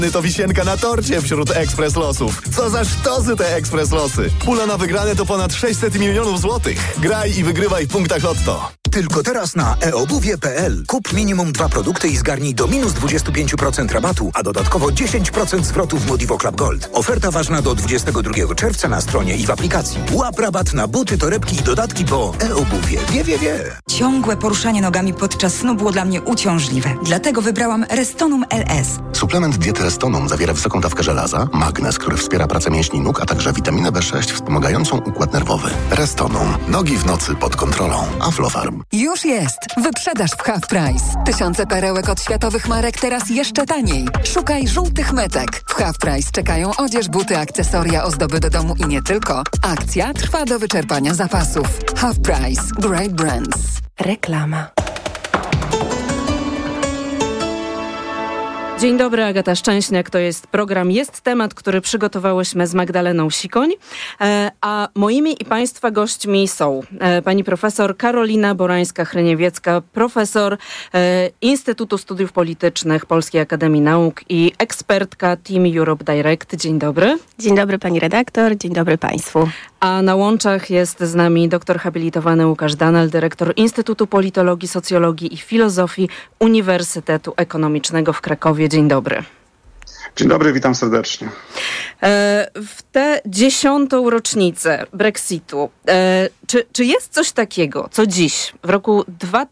To wisienka na torcie wśród Ekspres Losów. Co za sztosy te Ekspres Losy. Pula na wygrane to ponad 600 milionów złotych. Graj i wygrywaj w punktach Lotto. Tylko teraz na eobuwie.pl. Kup minimum 2 produkty i zgarnij do minus 25% rabatu, a dodatkowo 10% zwrotu w Modivo Club Gold. Oferta ważna do 22 czerwca na stronie i w aplikacji. Łap rabat na buty, torebki i dodatki po eobuwie. Wie. Ciągłe poruszanie nogami podczas snu było dla mnie uciążliwe. Dlatego wybrałam Restonum LS. Suplement diety Restonum zawiera wysoką dawkę żelaza, magnez, który wspiera pracę mięśni nóg, a także witaminę B6 wspomagającą układ nerwowy. Restonum. Nogi w nocy pod kontrolą. Aflofarm. Już jest! Wyprzedaż w Half Price. Tysiące perełek od światowych marek teraz jeszcze taniej. Szukaj żółtych metek. W Half Price czekają odzież, buty, akcesoria, ozdoby do domu i nie tylko. Akcja trwa do wyczerpania zapasów. Half Price. Great Brands. Reklama. Dzień dobry, Agata Szczęśniak. To jest program Jest Temat, który przygotowałyśmy z Magdaleną Sikoń. A moimi i Państwa gośćmi są pani profesor Karolina Borańska-Hryniewiecka, profesor Instytutu Studiów Politycznych Polskiej Akademii Nauk i ekspertka Team Europe Direct. Dzień dobry. Dzień dobry pani redaktor, dzień dobry Państwu. A na łączach jest z nami doktor habilitowany Łukasz Danel, dyrektor Instytutu Politologii, Socjologii i Filozofii Uniwersytetu Ekonomicznego w Krakowie. Dzień dobry. Dzień dobry, witam serdecznie. W tę 10. rocznicę Brexitu, czy jest coś takiego, co dziś, w roku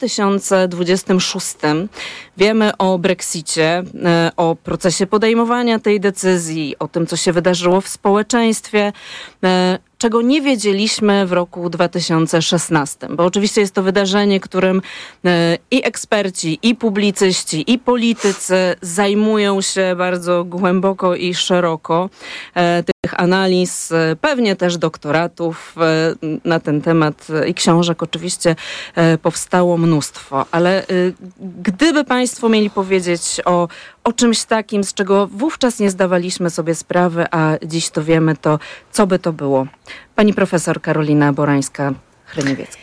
2026 wiemy o Brexicie, o procesie podejmowania tej decyzji, o tym, co się wydarzyło w społeczeństwie, czego nie wiedzieliśmy w roku 2016. Bo oczywiście jest to wydarzenie, którym i eksperci, i publicyści, i politycy zajmują się bardzo głęboko i szeroko. Tych analiz, pewnie też doktoratów na ten temat i książek oczywiście powstało mnóstwo. Ale gdyby Państwo mieli powiedzieć o czymś takim, z czego wówczas nie zdawaliśmy sobie sprawy, a dziś to wiemy, to co by to było? Pani profesor Karolina Borańska-Hryniewiecka.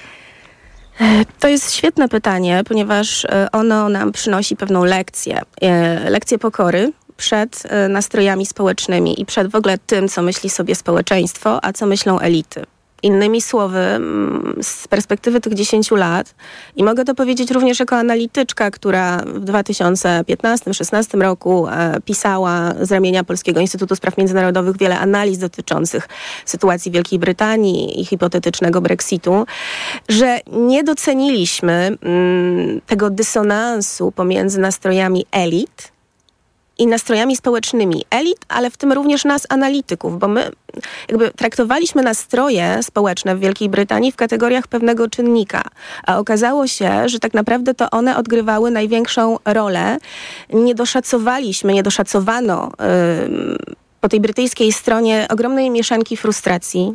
To jest świetne pytanie, ponieważ ono nam przynosi pewną lekcję. Lekcję pokory przed nastrojami społecznymi i przed w ogóle tym, co myśli sobie społeczeństwo, a co myślą elity. Innymi słowy, z perspektywy tych 10 lat, i mogę to powiedzieć również jako analityczka, która w 2015-16 roku pisała z ramienia Polskiego Instytutu Spraw Międzynarodowych wiele analiz dotyczących sytuacji Wielkiej Brytanii i hipotetycznego Brexitu, że nie doceniliśmy tego dysonansu pomiędzy nastrojami elit i nastrojami społecznymi elit, ale w tym również nas, analityków, bo my jakby traktowaliśmy nastroje społeczne w Wielkiej Brytanii w kategoriach pewnego czynnika, a okazało się, że tak naprawdę to one odgrywały największą rolę. Nie doszacowano po tej brytyjskiej stronie ogromnej mieszanki frustracji,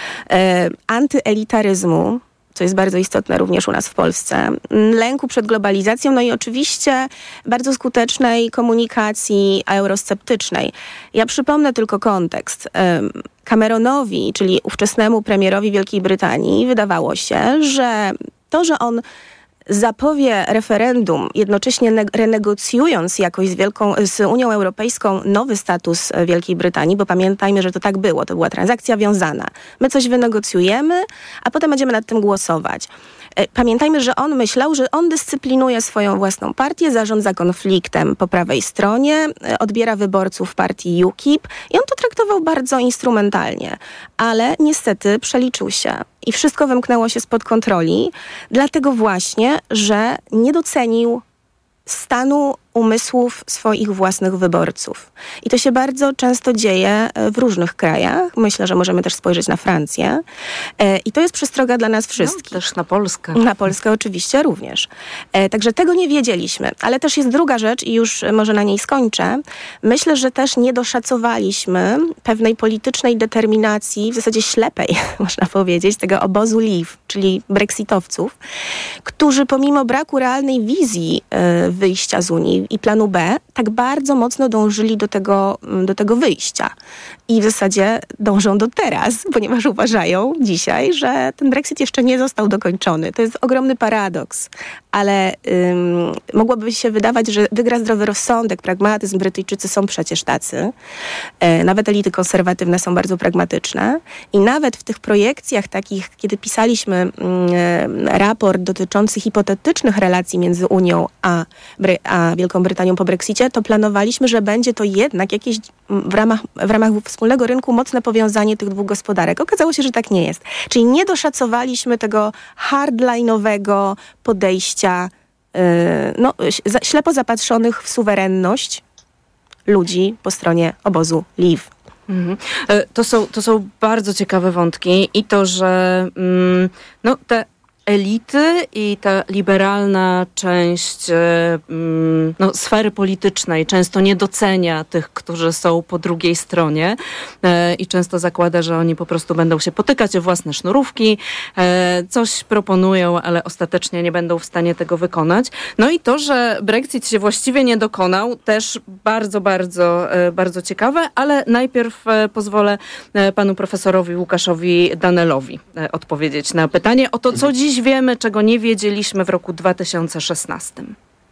antyelitaryzmu, co jest bardzo istotne również u nas w Polsce, lęku przed globalizacją, no i oczywiście bardzo skutecznej komunikacji eurosceptycznej. Ja przypomnę tylko kontekst. Cameronowi, czyli ówczesnemu premierowi Wielkiej Brytanii, wydawało się, że to, że on zapowie referendum, jednocześnie renegocjując jakoś z Unią Europejską nowy status Wielkiej Brytanii, bo pamiętajmy, że to tak było, to była transakcja wiązana. My coś wynegocjujemy, a potem będziemy nad tym głosować. Pamiętajmy, że on myślał, że on dyscyplinuje swoją własną partię, zarządza konfliktem po prawej stronie, odbiera wyborców partii UKIP i on to traktował bardzo instrumentalnie. Ale niestety przeliczył się i wszystko wymknęło się spod kontroli, dlatego właśnie, że nie docenił stanu umysłów swoich własnych wyborców. I to się bardzo często dzieje w różnych krajach. Myślę, że możemy też spojrzeć na Francję. I to jest przestroga dla nas wszystkich. No, też na Polskę. Na Polskę oczywiście również. Także tego nie wiedzieliśmy. Ale też jest druga rzecz i już może na niej skończę. Myślę, że też nie doszacowaliśmy pewnej politycznej determinacji, w zasadzie ślepej, można powiedzieć, tego obozu Leave, czyli brexitowców, którzy pomimo braku realnej wizji wyjścia z Unii i planu B, tak bardzo mocno dążyli do tego wyjścia. I w zasadzie dążą do teraz, ponieważ uważają dzisiaj, że ten Brexit jeszcze nie został dokończony. To jest ogromny paradoks, ale mogłoby się wydawać, że wygra zdrowy rozsądek, pragmatyzm. Brytyjczycy są przecież tacy. Nawet elity konserwatywne są bardzo pragmatyczne. I nawet w tych projekcjach takich, kiedy pisaliśmy raport dotyczący hipotetycznych relacji między Unią a Wielką Brytanią po Brexicie, to planowaliśmy, że będzie to jednak jakieś w ramach wspólnego rynku mocne powiązanie tych dwóch gospodarek. Okazało się, że tak nie jest. Czyli nie doszacowaliśmy tego hardline'owego podejścia ślepo zapatrzonych w suwerenność ludzi po stronie obozu Leave. To są bardzo ciekawe wątki i to, że te elity i ta liberalna część sfery politycznej często nie docenia tych, którzy są po drugiej stronie i często zakłada, że oni po prostu będą się potykać o własne sznurówki, coś proponują, ale ostatecznie nie będą w stanie tego wykonać. No i to, że Brexit się właściwie nie dokonał, też bardzo, bardzo, bardzo ciekawe, ale najpierw pozwolę panu profesorowi Łukaszowi Danelowi odpowiedzieć na pytanie o to, co dziś wiemy, czego nie wiedzieliśmy w roku 2016.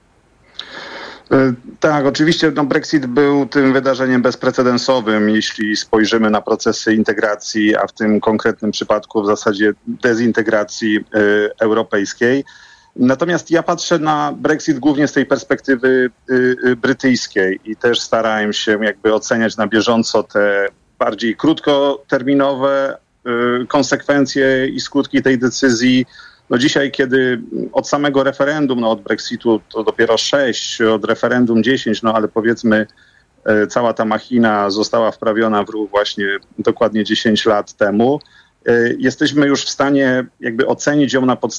Tak, oczywiście Brexit był tym wydarzeniem bezprecedensowym, jeśli spojrzymy na procesy integracji, a w tym konkretnym przypadku w zasadzie dezintegracji europejskiej. Natomiast ja patrzę na Brexit głównie z tej perspektywy brytyjskiej i też starałem się jakby oceniać na bieżąco te bardziej krótkoterminowe konsekwencje i skutki tej decyzji. Dzisiaj, kiedy od samego referendum, od Brexitu to dopiero 6, od referendum 10, ale powiedzmy cała ta machina została wprawiona w ruch właśnie dokładnie 10 lat temu, jesteśmy już w stanie jakby ocenić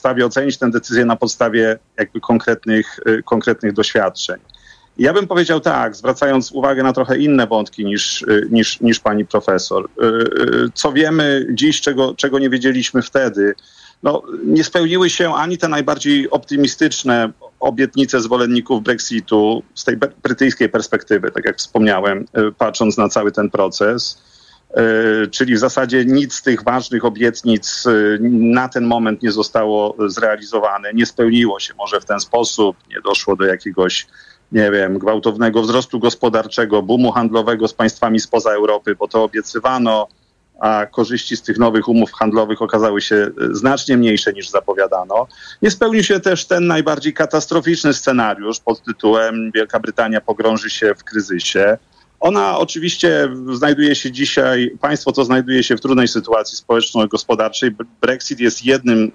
tę decyzję na podstawie jakby konkretnych doświadczeń. Ja bym powiedział tak, zwracając uwagę na trochę inne wątki niż pani profesor. Co wiemy dziś, czego nie wiedzieliśmy wtedy? Nie spełniły się ani te najbardziej optymistyczne obietnice zwolenników Brexitu z tej brytyjskiej perspektywy, tak jak wspomniałem, patrząc na cały ten proces. Czyli w zasadzie nic z tych ważnych obietnic na ten moment nie zostało zrealizowane, nie spełniło się może w ten sposób, nie doszło do jakiegoś, gwałtownego wzrostu gospodarczego, boomu handlowego z państwami spoza Europy, bo to obiecywano, a korzyści z tych nowych umów handlowych okazały się znacznie mniejsze niż zapowiadano. Nie spełnił się też ten najbardziej katastroficzny scenariusz pod tytułem Wielka Brytania pogrąży się w kryzysie. Ona oczywiście znajduje się dzisiaj, państwo to znajduje się w trudnej sytuacji społeczno-gospodarczej. Brexit jest jednym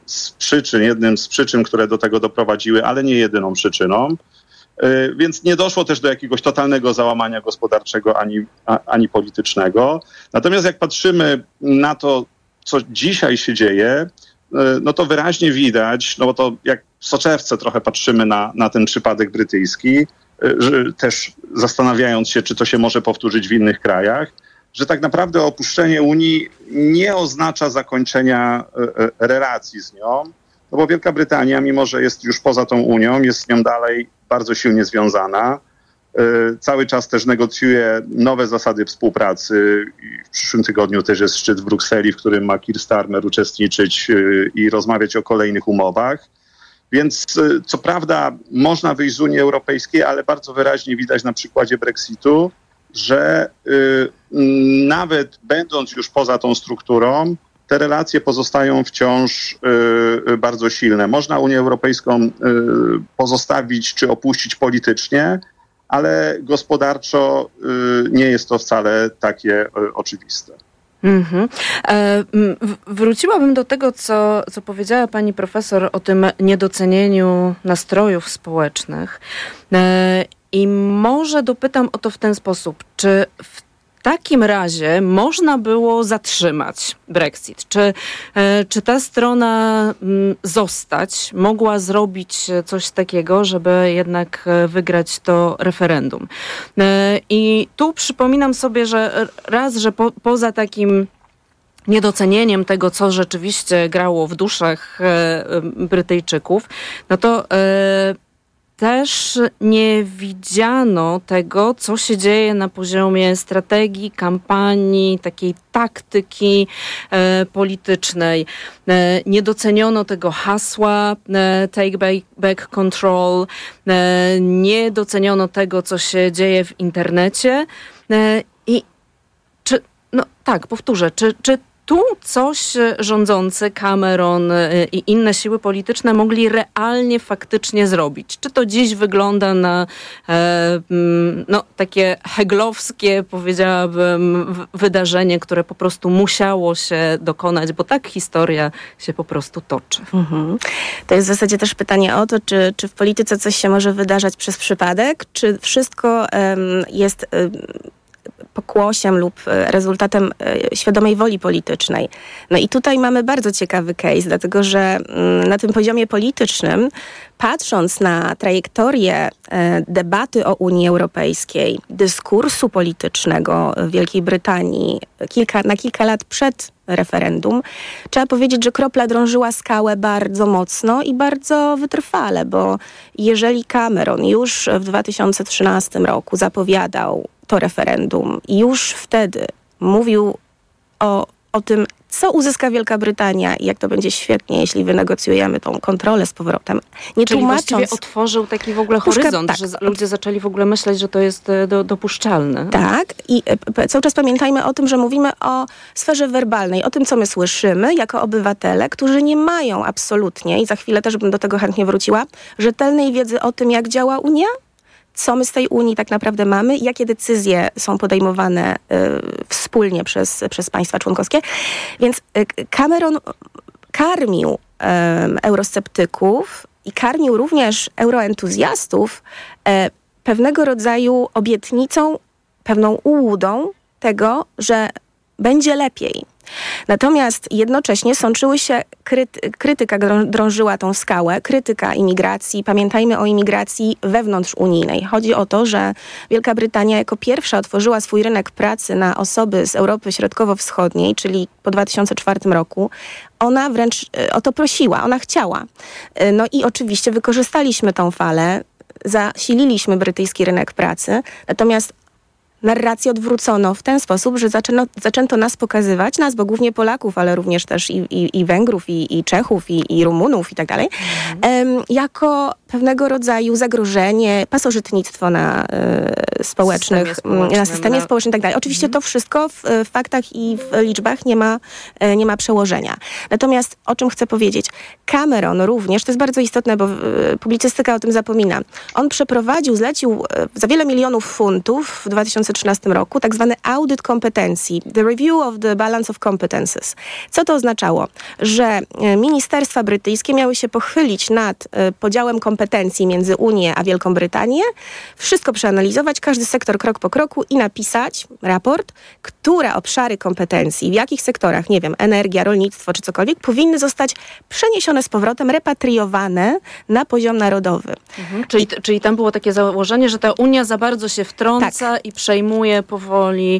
z przyczyn, które do tego doprowadziły, ale nie jedyną przyczyną. Więc nie doszło też do jakiegoś totalnego załamania gospodarczego ani politycznego. Natomiast jak patrzymy na to, co dzisiaj się dzieje, to wyraźnie widać, bo to jak w soczewce trochę patrzymy na ten przypadek brytyjski, że też zastanawiając się, czy to się może powtórzyć w innych krajach, że tak naprawdę opuszczenie Unii nie oznacza zakończenia relacji z nią, bo Wielka Brytania, mimo że jest już poza tą Unią, jest z nią dalej bardzo silnie związana. Cały czas też negocjuje nowe zasady współpracy. W przyszłym tygodniu też jest szczyt w Brukseli, w którym ma Keir Starmer uczestniczyć i rozmawiać o kolejnych umowach. Więc co prawda można wyjść z Unii Europejskiej, ale bardzo wyraźnie widać na przykładzie Brexitu, że nawet będąc już poza tą strukturą, te relacje pozostają wciąż bardzo silne. Można Unię Europejską pozostawić czy opuścić politycznie, ale gospodarczo nie jest to wcale takie oczywiste. Wróciłabym do tego, co powiedziała pani profesor o tym niedocenieniu nastrojów społecznych i może dopytam o to w ten sposób, czy w takim razie można było zatrzymać Brexit? Czy ta strona mogła zrobić coś takiego, żeby jednak wygrać to referendum? I tu przypominam sobie, że poza takim niedocenieniem tego, co rzeczywiście grało w duszach Brytyjczyków, to też nie widziano tego, co się dzieje na poziomie strategii, kampanii, takiej taktyki politycznej. Nie doceniono tego hasła Take Back Control, nie doceniono tego, co się dzieje w internecie. I powtórzę, czy tu coś rządzący, Cameron i inne siły polityczne mogli realnie, faktycznie zrobić? Czy to dziś wygląda na takie heglowskie, powiedziałabym, wydarzenie, które po prostu musiało się dokonać, bo tak historia się po prostu toczy? To jest w zasadzie też pytanie o to, czy w polityce coś się może wydarzać przez przypadek, czy wszystko jest pokłosiem lub rezultatem świadomej woli politycznej. No i tutaj mamy bardzo ciekawy case, dlatego że na tym poziomie politycznym, patrząc na trajektorię debaty o Unii Europejskiej, dyskursu politycznego w Wielkiej Brytanii na kilka lat przed referendum, trzeba powiedzieć, że kropla drążyła skałę bardzo mocno i bardzo wytrwale, bo jeżeli Cameron już w 2013 roku zapowiadał to referendum i już wtedy mówił o tym, co uzyska Wielka Brytania i jak to będzie świetnie, jeśli wynegocjujemy tą kontrolę z powrotem. Nie Czyli tłumacząc, właściwie otworzył taki w ogóle horyzont, tak, że ludzie zaczęli w ogóle myśleć, że to jest dopuszczalne. Tak, i cały czas pamiętajmy o tym, że mówimy o sferze werbalnej, o tym, co my słyszymy jako obywatele, którzy nie mają absolutnie, i za chwilę też bym do tego chętnie wróciła, rzetelnej wiedzy o tym, jak działa Unia, co my z tej Unii tak naprawdę mamy, jakie decyzje są podejmowane wspólnie przez państwa członkowskie. Więc Cameron karmił eurosceptyków i karmił również euroentuzjastów pewnego rodzaju obietnicą, pewną ułudą tego, że będzie lepiej. Natomiast jednocześnie sączyły się, krytyka drążyła tą skałę, krytyka imigracji. Pamiętajmy o imigracji wewnątrzunijnej. Chodzi o to, że Wielka Brytania jako pierwsza otworzyła swój rynek pracy na osoby z Europy Środkowo-Wschodniej, czyli po 2004 roku. Ona wręcz o to prosiła, ona chciała. No i oczywiście wykorzystaliśmy tą falę, zasililiśmy brytyjski rynek pracy, natomiast narrację odwrócono w ten sposób, że zaczęto nas pokazywać, bo głównie Polaków, ale również też i Węgrów, i Czechów, i Rumunów i tak dalej, jako pewnego rodzaju zagrożenie, pasożytnictwo na systemie społecznym i tak dalej. Oczywiście to wszystko w faktach i w liczbach nie ma przełożenia. Natomiast o czym chcę powiedzieć? Cameron również, to jest bardzo istotne, bo publicystyka o tym zapomina. On zlecił za wiele milionów funtów w 2013 roku tak zwany audyt kompetencji, the review of the balance of competences. Co to oznaczało? Że ministerstwa brytyjskie miały się pochylić nad podziałem kompetencji między Unię a Wielką Brytanię, wszystko przeanalizować, każdy sektor krok po kroku i napisać raport, które obszary kompetencji, w jakich sektorach, nie wiem, energia, rolnictwo czy cokolwiek, powinny zostać przeniesione z powrotem, repatriowane na poziom narodowy. Czyli tam było takie założenie, że ta Unia za bardzo się wtrąca i przejmuje powoli,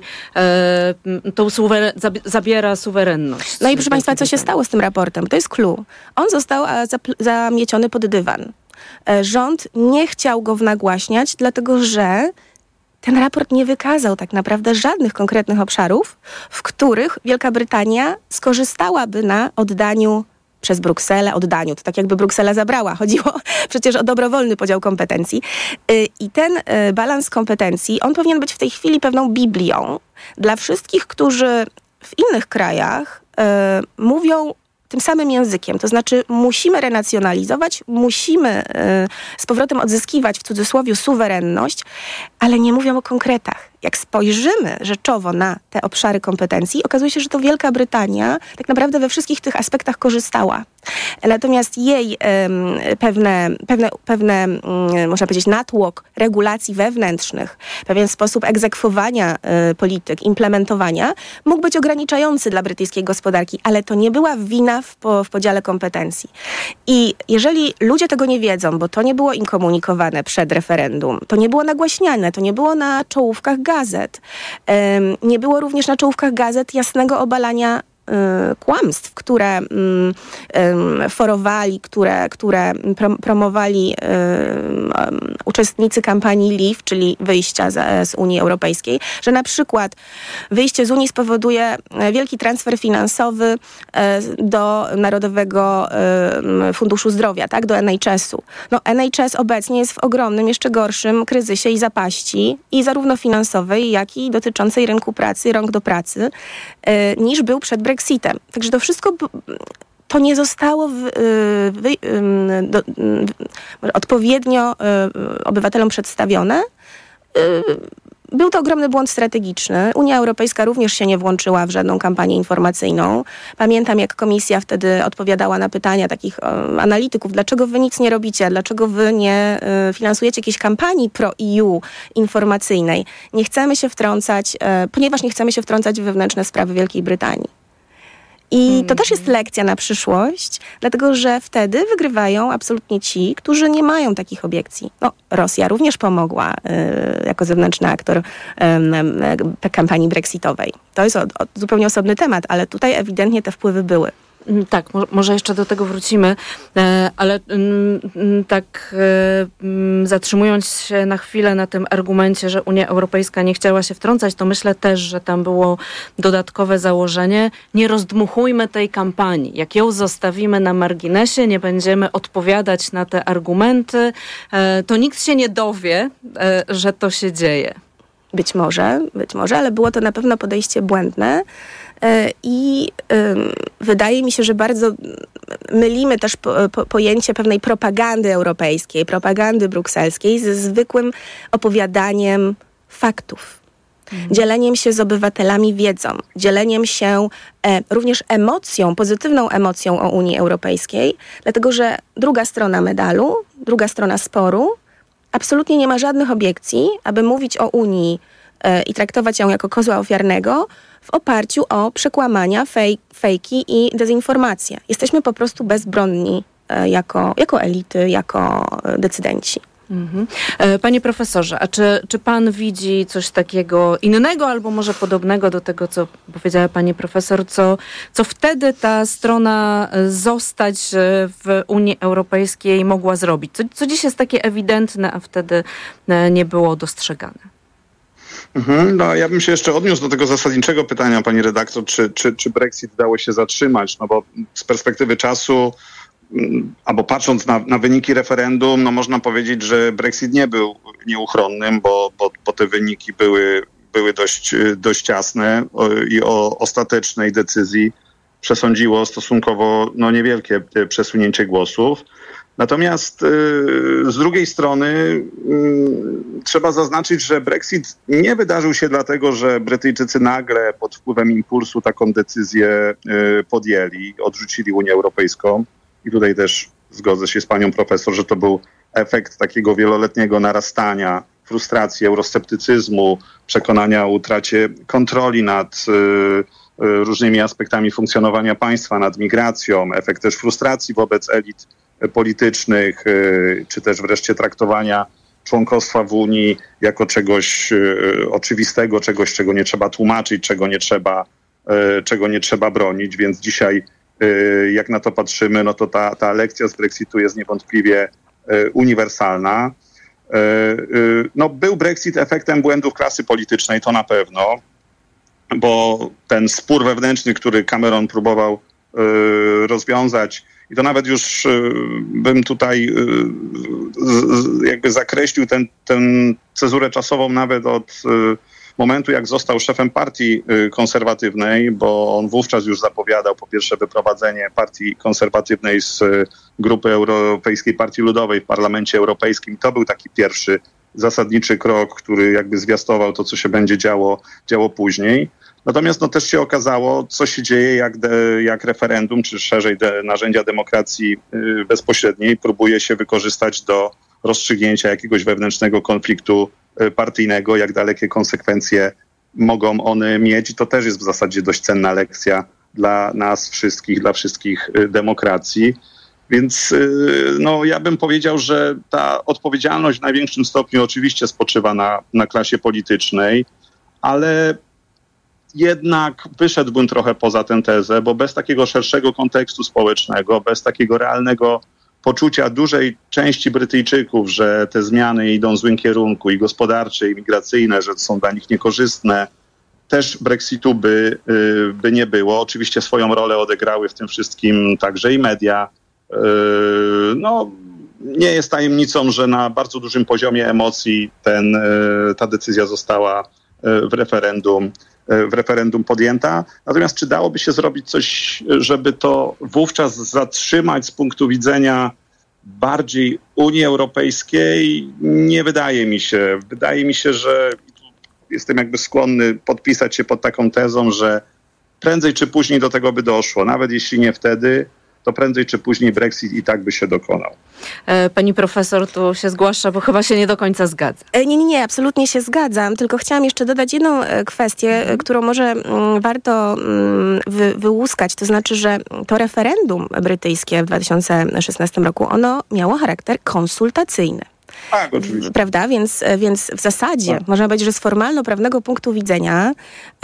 zabiera suwerenność. No i proszę Państwa, co się stało z tym raportem? To jest clue. On został zamieciony pod dywan. Rząd nie chciał go wnagłaśniać, dlatego że ten raport nie wykazał tak naprawdę żadnych konkretnych obszarów, w których Wielka Brytania skorzystałaby na oddaniu przez Brukselę, to tak jakby Bruksela zabrała. Chodziło przecież o dobrowolny podział kompetencji. I ten balans kompetencji, on powinien być w tej chwili pewną Biblią dla wszystkich, którzy w innych krajach mówią tym samym językiem. To znaczy musimy renacjonalizować, musimy z powrotem odzyskiwać w cudzysłowie suwerenność, ale nie mówią o konkretach. Jak spojrzymy rzeczowo na te obszary kompetencji, okazuje się, że to Wielka Brytania tak naprawdę we wszystkich tych aspektach korzystała. Natomiast jej pewne można powiedzieć, natłok regulacji wewnętrznych, pewien sposób egzekwowania polityk, implementowania mógł być ograniczający dla brytyjskiej gospodarki, ale to nie była wina w podziale kompetencji. I jeżeli ludzie tego nie wiedzą, bo to nie było im komunikowane przed referendum, to nie było nagłaśniane, to nie było na czołówkach gazet. Nie było również na czołówkach gazet jasnego obalania kłamstw, które forowali, które promowali uczestnicy kampanii Leave, czyli wyjścia z Unii Europejskiej, że na przykład wyjście z Unii spowoduje wielki transfer finansowy do Narodowego Funduszu Zdrowia, tak, do NHS-u. No, NHS obecnie jest w ogromnym, jeszcze gorszym kryzysie i zapaści, i zarówno finansowej, jak i dotyczącej rynku pracy, rąk do pracy, niż był przed Brexitem. Także to wszystko to nie zostało odpowiednio obywatelom przedstawione. Był to ogromny błąd strategiczny. Unia Europejska również się nie włączyła w żadną kampanię informacyjną. Pamiętam, jak komisja wtedy odpowiadała na pytania takich analityków, dlaczego wy nic nie robicie, dlaczego wy nie finansujecie jakiejś kampanii pro-EU informacyjnej. Nie chcemy się wtrącać, ponieważ nie chcemy się wtrącać w wewnętrzne sprawy Wielkiej Brytanii. I to też jest lekcja na przyszłość, dlatego że wtedy wygrywają absolutnie ci, którzy nie mają takich obiekcji. No, Rosja również pomogła jako zewnętrzny aktor kampanii brexitowej. To jest zupełnie osobny temat, ale tutaj ewidentnie te wpływy były. Tak, może jeszcze do tego wrócimy, ale tak zatrzymując się na chwilę na tym argumencie, że Unia Europejska nie chciała się wtrącać, to myślę też, że tam było dodatkowe założenie: nie rozdmuchujmy tej kampanii. Jak ją zostawimy na marginesie, nie będziemy odpowiadać na te argumenty, to nikt się nie dowie, że to się dzieje. Być może, ale było to na pewno podejście błędne. I wydaje mi się, że bardzo mylimy też pojęcie pewnej propagandy europejskiej, propagandy brukselskiej ze zwykłym opowiadaniem faktów. Dzieleniem się z obywatelami wiedzą, dzieleniem się również emocją, pozytywną emocją o Unii Europejskiej, dlatego że druga strona medalu, druga strona sporu absolutnie nie ma żadnych obiekcji, aby mówić o Unii i traktować ją jako kozła ofiarnego w oparciu o przekłamania, fejki i dezinformacje. Jesteśmy po prostu bezbronni jako elity, jako decydenci. Panie profesorze, a czy pan widzi coś takiego innego albo może podobnego do tego, co powiedziała pani profesor, co wtedy ta strona zostać w Unii Europejskiej mogła zrobić? Co dziś jest takie ewidentne, a wtedy nie było dostrzegane? No, ja bym się jeszcze odniósł do tego zasadniczego pytania, pani redaktor, czy Brexit dało się zatrzymać? No bo z perspektywy czasu, albo patrząc na wyniki referendum, no można powiedzieć, że Brexit nie był nieuchronnym, bo te wyniki były dość jasne i o ostatecznej decyzji przesądziło stosunkowo niewielkie przesunięcie głosów. Natomiast z drugiej strony trzeba zaznaczyć, że Brexit nie wydarzył się dlatego, że Brytyjczycy nagle pod wpływem impulsu taką decyzję podjęli, odrzucili Unię Europejską. I tutaj też zgodzę się z panią profesor, że to był efekt takiego wieloletniego narastania frustracji, eurosceptycyzmu, przekonania o utracie kontroli nad różnymi aspektami funkcjonowania państwa, nad migracją, efekt też frustracji wobec elit politycznych, czy też wreszcie traktowania członkostwa w Unii jako czegoś oczywistego, czegoś, czego nie trzeba tłumaczyć, czego nie trzeba bronić. Więc dzisiaj, jak na to patrzymy, no to ta lekcja z Brexitu jest niewątpliwie uniwersalna. No, był Brexit efektem błędów klasy politycznej, to na pewno, bo ten spór wewnętrzny, który Cameron próbował rozwiązać, i to nawet już bym tutaj jakby zakreślił tę cezurę czasową nawet od momentu, jak został szefem partii konserwatywnej, bo on wówczas już zapowiadał po pierwsze wyprowadzenie partii konserwatywnej z grupy Europejskiej Partii Ludowej w Parlamencie Europejskim. To był taki pierwszy zasadniczy krok, który jakby zwiastował to, co się będzie działo później. Natomiast też się okazało, co się dzieje, jak referendum, czy szerzej narzędzia demokracji bezpośredniej próbuje się wykorzystać do rozstrzygnięcia jakiegoś wewnętrznego konfliktu partyjnego, jak dalekie konsekwencje mogą one mieć. I to też jest w zasadzie dość cenna lekcja dla nas wszystkich, dla wszystkich demokracji. Więc ja bym powiedział, że ta odpowiedzialność w największym stopniu oczywiście spoczywa na klasie politycznej, ale jednak wyszedłbym trochę poza tę tezę, bo bez takiego szerszego kontekstu społecznego, bez takiego realnego poczucia dużej części Brytyjczyków, że te zmiany idą w złym kierunku i gospodarcze, i migracyjne, że są dla nich niekorzystne, też Brexitu by nie było. Oczywiście swoją rolę odegrały w tym wszystkim także i media. No, nie jest tajemnicą, że na bardzo dużym poziomie emocji ta decyzja została w referendum podjęta. Natomiast czy dałoby się zrobić coś, żeby to wówczas zatrzymać z punktu widzenia bardziej Unii Europejskiej? Nie wydaje mi się. Wydaje mi się, że jestem jakby skłonny podpisać się pod taką tezą, że prędzej czy później do tego by doszło. Nawet jeśli nie wtedy, to prędzej czy później Brexit i tak by się dokonał. Pani profesor tu się zgłasza, bo chyba się nie do końca zgadza. Nie, absolutnie się zgadzam, tylko chciałam jeszcze dodać jedną kwestię, którą może warto wyłuskać, to znaczy, że to referendum brytyjskie w 2016 roku, ono miało charakter konsultacyjny. Tak, oczywiście. Prawda? Więc w zasadzie można powiedzieć, że z formalno-prawnego punktu widzenia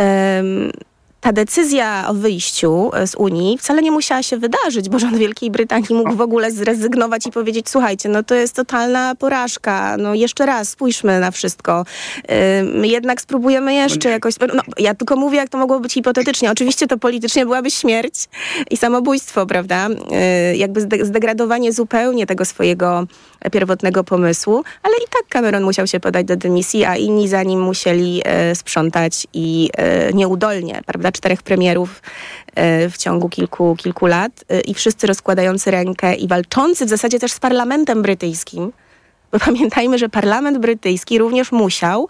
ta decyzja o wyjściu z Unii wcale nie musiała się wydarzyć, bo rząd Wielkiej Brytanii mógł w ogóle zrezygnować i powiedzieć, słuchajcie, no to jest totalna porażka, no jeszcze raz spójrzmy na wszystko. Jednak spróbujemy jeszcze jakoś... No, ja tylko mówię, jak to mogło być hipotetycznie. Oczywiście to politycznie byłaby śmierć i samobójstwo, prawda? Jakby zdegradowanie zupełnie tego swojego pierwotnego pomysłu, ale i tak Cameron musiał się podać do dymisji, a inni za nim musieli sprzątać i nieudolnie, prawda? 4 premierów w ciągu kilku lat i wszyscy rozkładający rękę i walczący w zasadzie też z parlamentem brytyjskim, bo pamiętajmy, że parlament brytyjski również musiał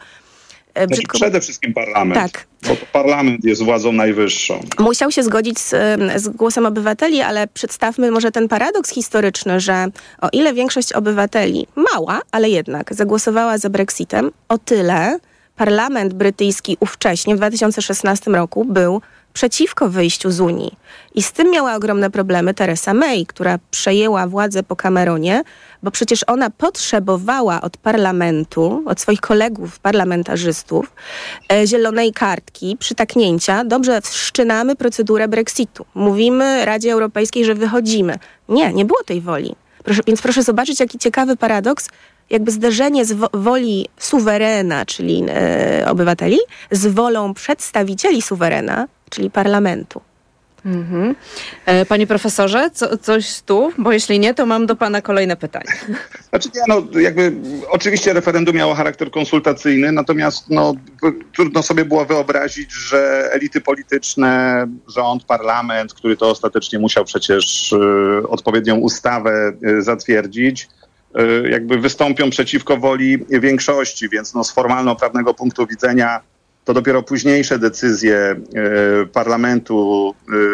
przede wszystkim parlament, tak. Bo to parlament jest władzą najwyższą. Musiał się zgodzić z głosem obywateli, ale przedstawmy może ten paradoks historyczny, że o ile większość obywateli, mała, ale jednak zagłosowała za Brexitem, o tyle parlament brytyjski ówcześnie w 2016 roku był przeciwko wyjściu z Unii. I z tym miała ogromne problemy Theresa May, która przejęła władzę po Cameronie, bo przecież ona potrzebowała od parlamentu, od swoich kolegów parlamentarzystów zielonej kartki, przytaknięcia. Dobrze, wszczynamy procedurę Brexitu. Mówimy Radzie Europejskiej, że wychodzimy. Nie było tej woli. Więc proszę zobaczyć, jaki ciekawy paradoks, jakby zderzenie z woli suwerena, czyli obywateli, z wolą przedstawicieli suwerena, czyli parlamentu. Mhm. Panie profesorze, coś tu? Bo jeśli nie, to mam do pana kolejne pytanie. Znaczy oczywiście referendum miało charakter konsultacyjny, natomiast trudno sobie było wyobrazić, że elity polityczne, rząd, parlament, który to ostatecznie musiał przecież odpowiednią ustawę zatwierdzić, jakby wystąpią przeciwko woli większości, więc z formalno-prawnego punktu widzenia to dopiero późniejsze decyzje parlamentu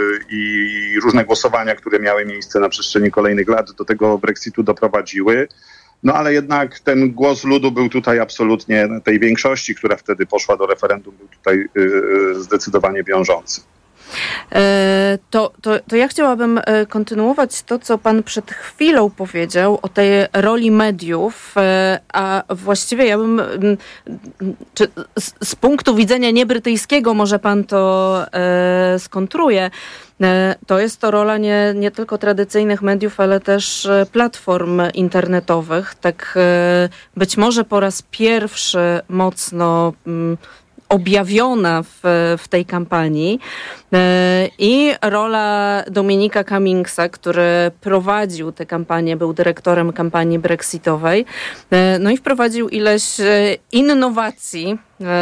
i różne głosowania, które miały miejsce na przestrzeni kolejnych lat, do tego Brexitu doprowadziły. No ale jednak ten głos ludu był tutaj absolutnie, tej większości, która wtedy poszła do referendum, był tutaj zdecydowanie wiążący. To ja chciałabym kontynuować to, co pan przed chwilą powiedział o tej roli mediów, a właściwie ja bym, z punktu widzenia niebrytyjskiego może pan to skontruje, to jest to rola nie tylko tradycyjnych mediów, ale też platform internetowych. Tak być może po raz pierwszy mocno objawiona w tej kampanii i rola Dominika Cummingsa, który prowadził tę kampanię, był dyrektorem kampanii brexitowej, no i wprowadził ileś innowacji,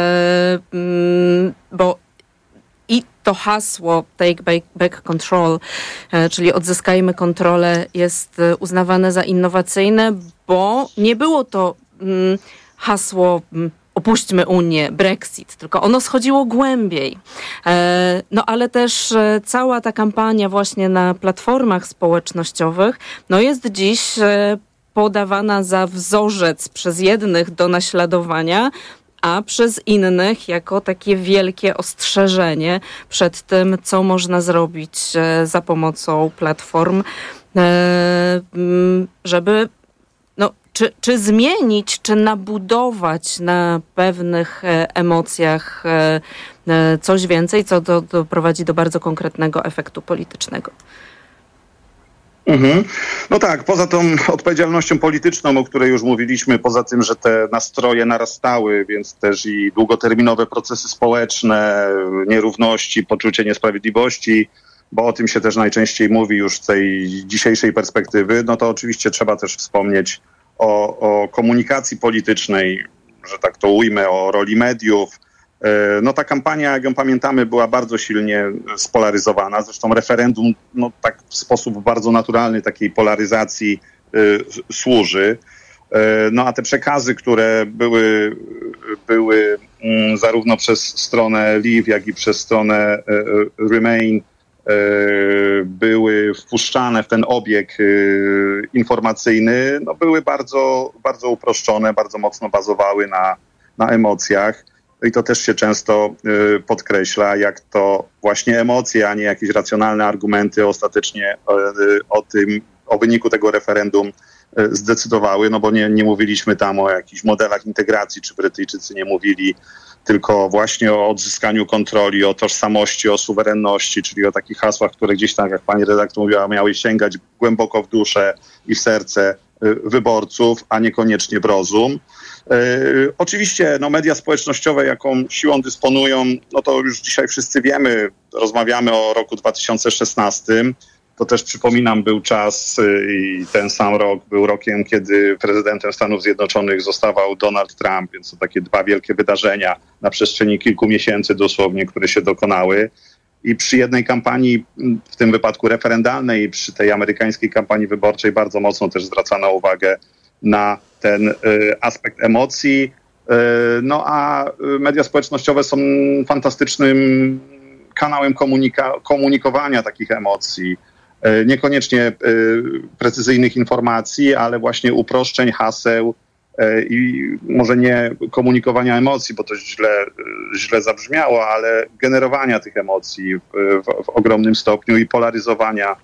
bo i to hasło Take Back Control, czyli odzyskajmy kontrolę, jest uznawane za innowacyjne, bo nie było to hasło opuśćmy Unię, Brexit, tylko ono schodziło głębiej. No ale też cała ta kampania właśnie na platformach społecznościowych, no jest dziś podawana za wzorzec przez jednych do naśladowania, a przez innych jako takie wielkie ostrzeżenie przed tym, co można zrobić za pomocą platform, żeby czy zmienić, czy nabudować na pewnych emocjach coś więcej, co doprowadzi do bardzo konkretnego efektu politycznego? No tak, poza tą odpowiedzialnością polityczną, o której już mówiliśmy, poza tym, że te nastroje narastały, więc też i długoterminowe procesy społeczne, nierówności, poczucie niesprawiedliwości, bo o tym się też najczęściej mówi już z tej dzisiejszej perspektywy, no to oczywiście trzeba też wspomnieć o komunikacji politycznej, że tak to ujmę, o roli mediów. No ta kampania, jak ją pamiętamy, była bardzo silnie spolaryzowana. Zresztą referendum no, tak w sposób bardzo naturalny takiej polaryzacji służy. No a te przekazy, które były zarówno przez stronę Leave, jak i przez stronę Remain, były wpuszczane w ten obieg informacyjny, no były bardzo, bardzo uproszczone, bardzo mocno bazowały na emocjach. I to też się często podkreśla, jak to właśnie emocje, a nie jakieś racjonalne argumenty ostatecznie o wyniku tego referendum zdecydowały, no bo nie mówiliśmy tam o jakichś modelach integracji, czy Brytyjczycy nie mówili, tylko właśnie o odzyskaniu kontroli, o tożsamości, o suwerenności, czyli o takich hasłach, które gdzieś tam, jak pani redaktor mówiła, miały sięgać głęboko w duszę i w serce wyborców, a niekoniecznie w rozum. Oczywiście no, media społecznościowe, jaką siłą dysponują, no to już dzisiaj wszyscy wiemy, rozmawiamy o roku 2016. To też przypominam, był czas i ten sam rok był rokiem, kiedy prezydentem Stanów Zjednoczonych zostawał Donald Trump, więc to takie dwa wielkie wydarzenia na przestrzeni kilku miesięcy dosłownie, które się dokonały. I przy jednej kampanii, w tym wypadku referendalnej, przy tej amerykańskiej kampanii wyborczej bardzo mocno też zwracano uwagę na ten aspekt emocji. No a media społecznościowe są fantastycznym kanałem komunikowania takich emocji. Niekoniecznie precyzyjnych informacji, ale właśnie uproszczeń, haseł i może nie komunikowania emocji, bo to źle zabrzmiało, ale generowania tych emocji w ogromnym stopniu i polaryzowania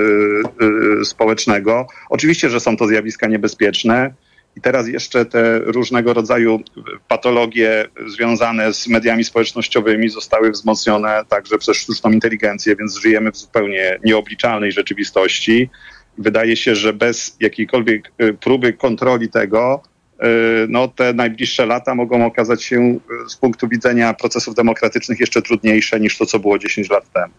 społecznego. Oczywiście, że są to zjawiska niebezpieczne i teraz jeszcze te różnego rodzaju patologie związane z mediami społecznościowymi zostały wzmocnione także przez sztuczną inteligencję, więc żyjemy w zupełnie nieobliczalnej rzeczywistości. Wydaje się, że bez jakiejkolwiek próby kontroli tego, no te najbliższe lata mogą okazać się z punktu widzenia procesów demokratycznych jeszcze trudniejsze niż to, co było 10 lat temu.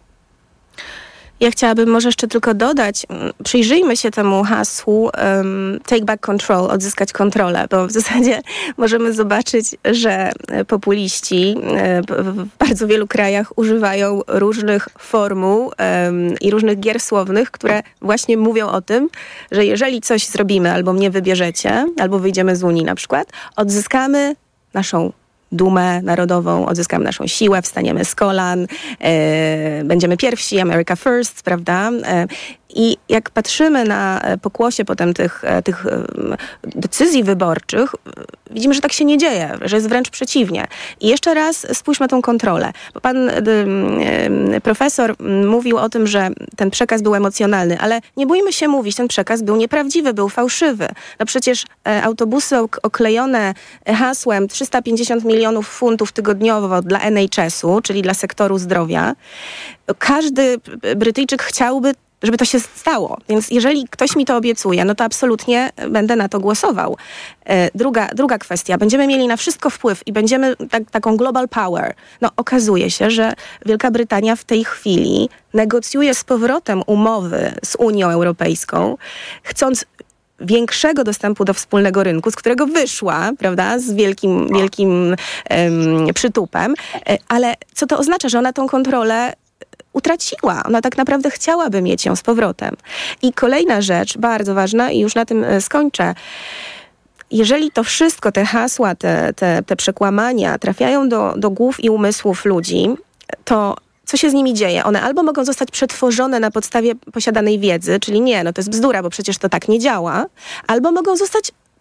Ja chciałabym może jeszcze tylko dodać, przyjrzyjmy się temu hasłu take back control, odzyskać kontrolę, bo w zasadzie możemy zobaczyć, że populiści w bardzo wielu krajach używają różnych formuł i różnych gier słownych, które właśnie mówią o tym, że jeżeli coś zrobimy, albo mnie wybierzecie, albo wyjdziemy z Unii na przykład, odzyskamy naszą dumę narodową, odzyskamy naszą siłę, wstaniemy z kolan, będziemy pierwsi, America First, prawda? I jak patrzymy na pokłosie potem tych decyzji wyborczych, widzimy, że tak się nie dzieje, że jest wręcz przeciwnie. I jeszcze raz spójrzmy na tą kontrolę. Bo pan profesor mówił o tym, że ten przekaz był emocjonalny, ale nie bójmy się mówić, ten przekaz był nieprawdziwy, był fałszywy. No przecież autobusy oklejone hasłem 350 milionów funtów tygodniowo dla NHS-u, czyli dla sektoru zdrowia, każdy Brytyjczyk chciałby, żeby to się stało. Więc jeżeli ktoś mi to obiecuje, no to absolutnie będę na to głosował. Druga kwestia. Będziemy mieli na wszystko wpływ i będziemy taką global power. No okazuje się, że Wielka Brytania w tej chwili negocjuje z powrotem umowy z Unią Europejską, chcąc większego dostępu do wspólnego rynku, z którego wyszła, prawda, z wielkim przytupem. Ale co to oznacza? Że ona tą kontrolę utraciła. Ona tak naprawdę chciałaby mieć ją z powrotem. I kolejna rzecz, bardzo ważna, i już na tym skończę. Jeżeli to wszystko, te hasła, te przekłamania trafiają do głów i umysłów ludzi, to co się z nimi dzieje? One albo mogą zostać przetworzone na podstawie posiadanej wiedzy, czyli nie, no to jest bzdura, bo przecież to tak nie działa, albo mogą zostać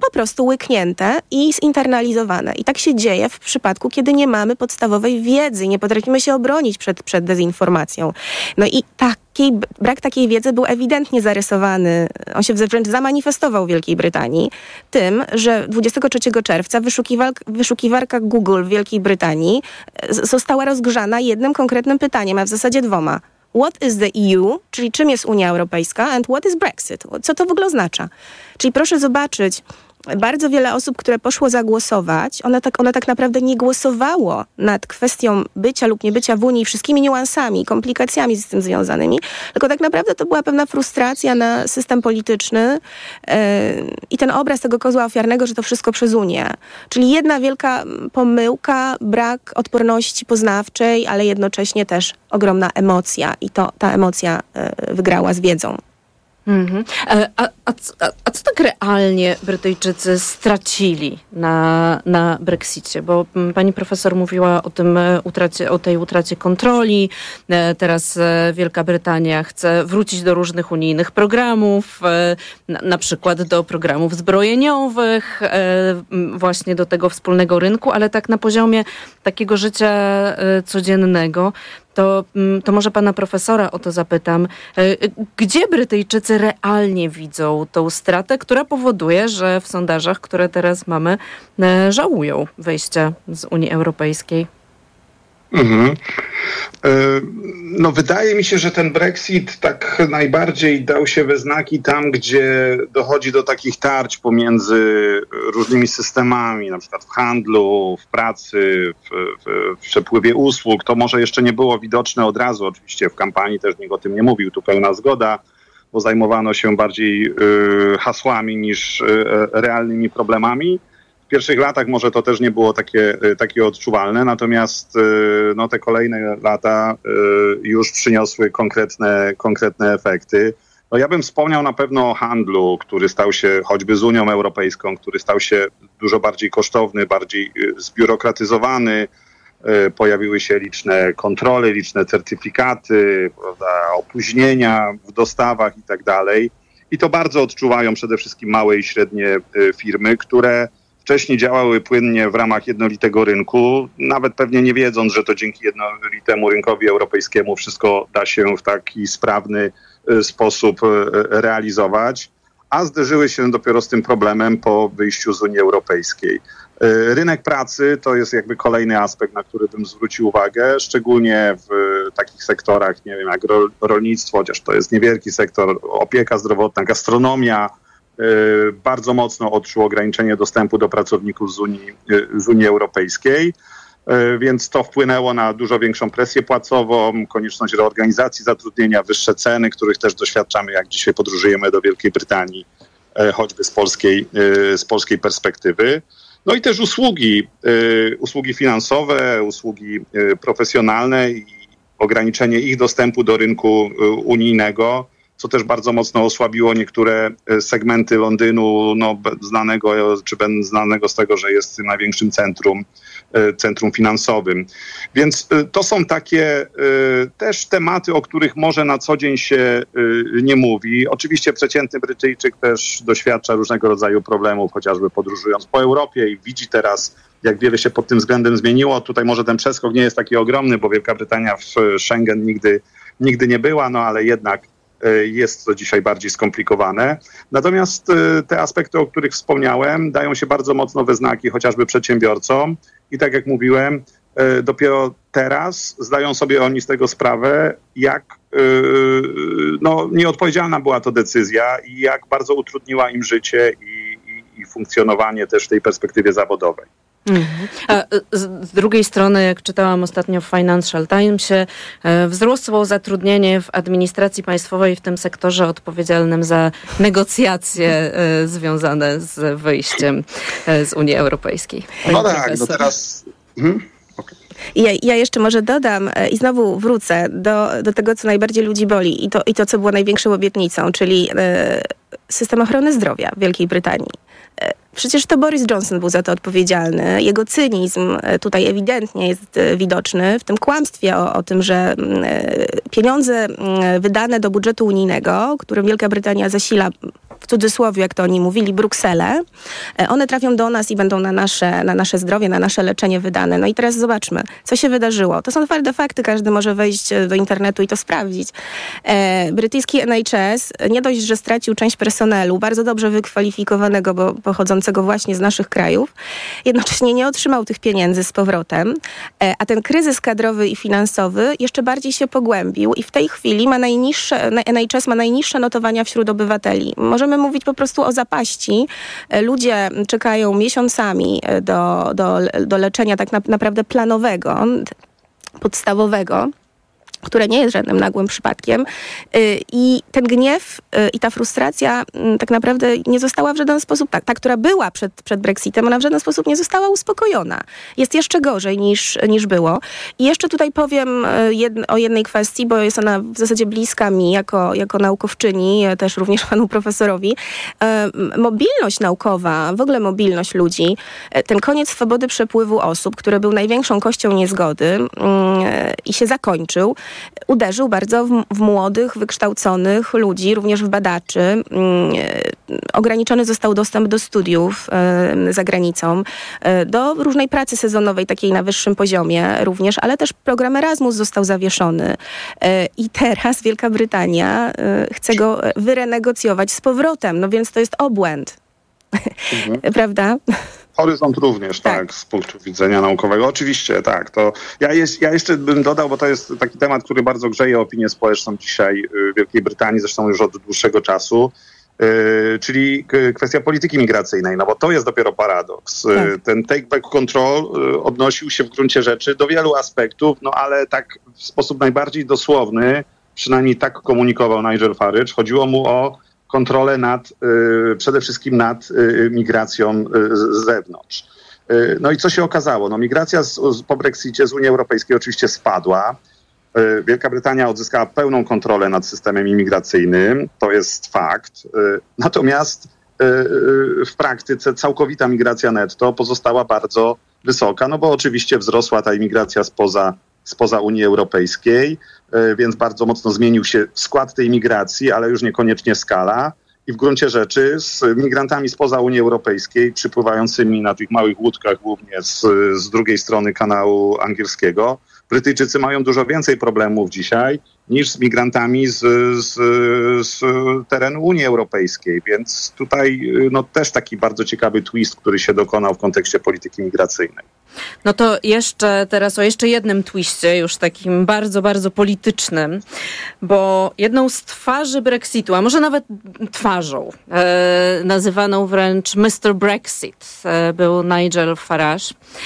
po prostu łyknięte i zinternalizowane. I tak się dzieje w przypadku, kiedy nie mamy podstawowej wiedzy, nie potrafimy się obronić przed dezinformacją. No i brak takiej wiedzy był ewidentnie zarysowany, on się wręcz zamanifestował w Wielkiej Brytanii tym, że 23 czerwca wyszukiwarka Google w Wielkiej Brytanii została rozgrzana jednym konkretnym pytaniem, a w zasadzie dwoma. What is the EU, czyli czym jest Unia Europejska, and what is Brexit? Co to w ogóle oznacza? Czyli proszę zobaczyć, bardzo wiele osób, które poszło zagłosować, one tak naprawdę nie głosowało nad kwestią bycia lub niebycia w Unii, wszystkimi niuansami, komplikacjami z tym związanymi, tylko tak naprawdę to była pewna frustracja na system polityczny i ten obraz tego kozła ofiarnego, że to wszystko przez Unię. Czyli jedna wielka pomyłka, brak odporności poznawczej, ale jednocześnie też ogromna emocja i ta emocja wygrała z wiedzą. Mhm. A co tak realnie Brytyjczycy stracili na Brexicie? Bo pani profesor mówiła o tej utracie kontroli. Teraz Wielka Brytania chce wrócić do różnych unijnych programów, na przykład do programów zbrojeniowych, właśnie do tego wspólnego rynku, ale tak na poziomie takiego życia codziennego. To może pana profesora o to zapytam. Gdzie Brytyjczycy realnie widzą tą stratę, która powoduje, że w sondażach, które teraz mamy, żałują wyjścia z Unii Europejskiej? No wydaje mi się, że ten Brexit tak najbardziej dał się we znaki tam, gdzie dochodzi do takich tarć pomiędzy różnymi systemami, na przykład w handlu, w pracy, w przepływie usług. To może jeszcze nie było widoczne od razu, oczywiście w kampanii też nikt o tym nie mówił, tu pełna zgoda, bo zajmowano się bardziej hasłami niż realnymi problemami. W pierwszych latach może to też nie było takie odczuwalne, natomiast no, te kolejne lata już przyniosły konkretne efekty. No, ja bym wspomniał na pewno o handlu, który stał się choćby z Unią Europejską, który stał się dużo bardziej kosztowny, bardziej zbiurokratyzowany. Pojawiły się liczne kontrole, liczne certyfikaty, prawda, opóźnienia w dostawach i tak dalej. I to bardzo odczuwają przede wszystkim małe i średnie firmy, które wcześniej działały płynnie w ramach jednolitego rynku, nawet pewnie nie wiedząc, że to dzięki jednolitemu rynkowi europejskiemu wszystko da się w taki sprawny sposób realizować, a zderzyły się dopiero z tym problemem po wyjściu z Unii Europejskiej. Rynek pracy to jest jakby kolejny aspekt, na który bym zwrócił uwagę, szczególnie w takich sektorach, nie wiem, jak rolnictwo, chociaż to jest niewielki sektor, opieka zdrowotna, gastronomia, bardzo mocno odczuł ograniczenie dostępu do pracowników z Unii Europejskiej, więc to wpłynęło na dużo większą presję płacową, konieczność reorganizacji zatrudnienia, wyższe ceny, których też doświadczamy, jak dzisiaj podróżujemy do Wielkiej Brytanii, choćby z polskiej perspektywy. No i też usługi finansowe, usługi profesjonalne i ograniczenie ich dostępu do rynku unijnego, co też bardzo mocno osłabiło niektóre segmenty Londynu, no, znanego z tego, że jest największym centrum finansowym. Więc to są takie też tematy, o których może na co dzień się nie mówi. Oczywiście przeciętny Brytyjczyk też doświadcza różnego rodzaju problemów, chociażby podróżując po Europie i widzi teraz, jak wiele się pod tym względem zmieniło. Tutaj może ten przeskok nie jest taki ogromny, bo Wielka Brytania w Schengen nigdy nie była, no ale jednak jest to dzisiaj bardziej skomplikowane. Natomiast te aspekty, o których wspomniałem, dają się bardzo mocno we znaki chociażby przedsiębiorcom i tak jak mówiłem, dopiero teraz zdają sobie oni z tego sprawę, jak nieodpowiedzialna była to decyzja i jak bardzo utrudniła im życie i funkcjonowanie też w tej perspektywie zawodowej. A z drugiej strony, jak czytałam ostatnio w Financial Timesie, wzrosło zatrudnienie w administracji państwowej w tym sektorze odpowiedzialnym za negocjacje związane z wyjściem z Unii Europejskiej. No tak, no teraz... Okay. Ja jeszcze może dodam i znowu wrócę do tego, co najbardziej ludzi boli i to, co było największą obietnicą, czyli system ochrony zdrowia w Wielkiej Brytanii. Przecież to Boris Johnson był za to odpowiedzialny. Jego cynizm tutaj ewidentnie jest widoczny w tym kłamstwie o tym, że pieniądze wydane do budżetu unijnego, którym Wielka Brytania zasila w w cudzysłowie, jak to oni mówili, Brukselę, one trafią do nas i będą na nasze zdrowie, na nasze leczenie wydane. No i teraz zobaczmy, co się wydarzyło. To są twarde fakty, każdy może wejść do internetu i to sprawdzić. Brytyjski NHS nie dość, że stracił część personelu, bardzo dobrze wykwalifikowanego, bo pochodzącego właśnie z naszych krajów, jednocześnie nie otrzymał tych pieniędzy z powrotem, a ten kryzys kadrowy i finansowy jeszcze bardziej się pogłębił i w tej chwili NHS ma najniższe notowania wśród obywateli. Możemy mówić po prostu o zapaści. Ludzie czekają miesiącami do leczenia tak naprawdę planowego, podstawowego, które nie jest żadnym nagłym przypadkiem. I ten gniew i ta frustracja tak naprawdę nie została w żaden sposób, ta która była przed Brexitem, ona w żaden sposób nie została uspokojona. Jest jeszcze gorzej niż było. I jeszcze tutaj powiem o jednej kwestii, bo jest ona w zasadzie bliska mi jako naukowczyni, też również panu profesorowi. Mobilność naukowa, w ogóle mobilność ludzi, ten koniec swobody przepływu osób, który był największą kością niezgody i się zakończył, uderzył bardzo w młodych, wykształconych ludzi, również w badaczy. Ograniczony został dostęp do studiów za granicą, do różnej pracy sezonowej, takiej na wyższym poziomie również, ale też program Erasmus został zawieszony. I teraz Wielka Brytania chce go wyrenegocjować z powrotem, no więc to jest obłęd. Prawda? Horyzont również, tak, z punktu widzenia naukowego. Oczywiście, tak. To ja jeszcze bym dodał, bo to jest taki temat, który bardzo grzeje opinię społeczną dzisiaj w Wielkiej Brytanii, zresztą już od dłuższego czasu, czyli kwestia polityki migracyjnej, no bo to jest dopiero paradoks. Ten take back control odnosił się w gruncie rzeczy do wielu aspektów, no ale tak w sposób najbardziej dosłowny, przynajmniej tak komunikował Nigel Farage, chodziło mu o kontrolę przede wszystkim nad migracją z zewnątrz. No i co się okazało? No migracja po Brexicie z Unii Europejskiej oczywiście spadła. Wielka Brytania odzyskała pełną kontrolę nad systemem imigracyjnym, to jest fakt. Natomiast w praktyce całkowita migracja netto pozostała bardzo wysoka, no bo oczywiście wzrosła ta imigracja spoza Unii Europejskiej, więc bardzo mocno zmienił się skład tej migracji, ale już niekoniecznie skala. I w gruncie rzeczy z migrantami spoza Unii Europejskiej, przypływającymi na tych małych łódkach, głównie z drugiej strony kanału angielskiego, Brytyjczycy mają dużo więcej problemów dzisiaj niż z migrantami z terenu Unii Europejskiej. Więc tutaj no, też taki bardzo ciekawy twist, który się dokonał w kontekście polityki migracyjnej. No to jeszcze teraz o jeszcze jednym twiście, już takim bardzo, bardzo politycznym, bo jedną z twarzy Brexitu, a może nawet twarzą, nazywaną wręcz Mr. Brexit, był Nigel Farage.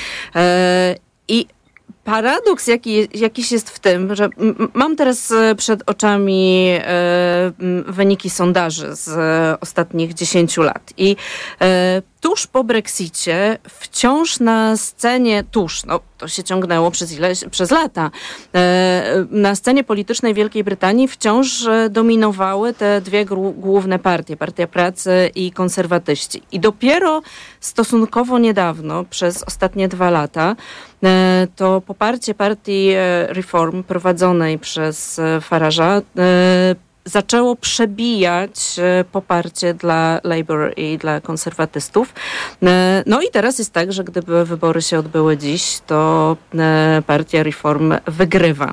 I paradoks jakiś jest w tym, że mam teraz przed oczami wyniki sondaży z ostatnich 10 lat i tuż po Brexicie wciąż na scenie, to się ciągnęło przez lata, na scenie politycznej Wielkiej Brytanii wciąż dominowały te dwie główne partie, Partia Pracy i konserwatyści. I dopiero stosunkowo niedawno, przez ostatnie 2 lata, to poparcie partii Reform prowadzonej przez Farage'a zaczęło przebijać poparcie dla Labour i dla konserwatystów. No i teraz jest tak, że gdyby wybory się odbyły dziś, to partia Reform wygrywa.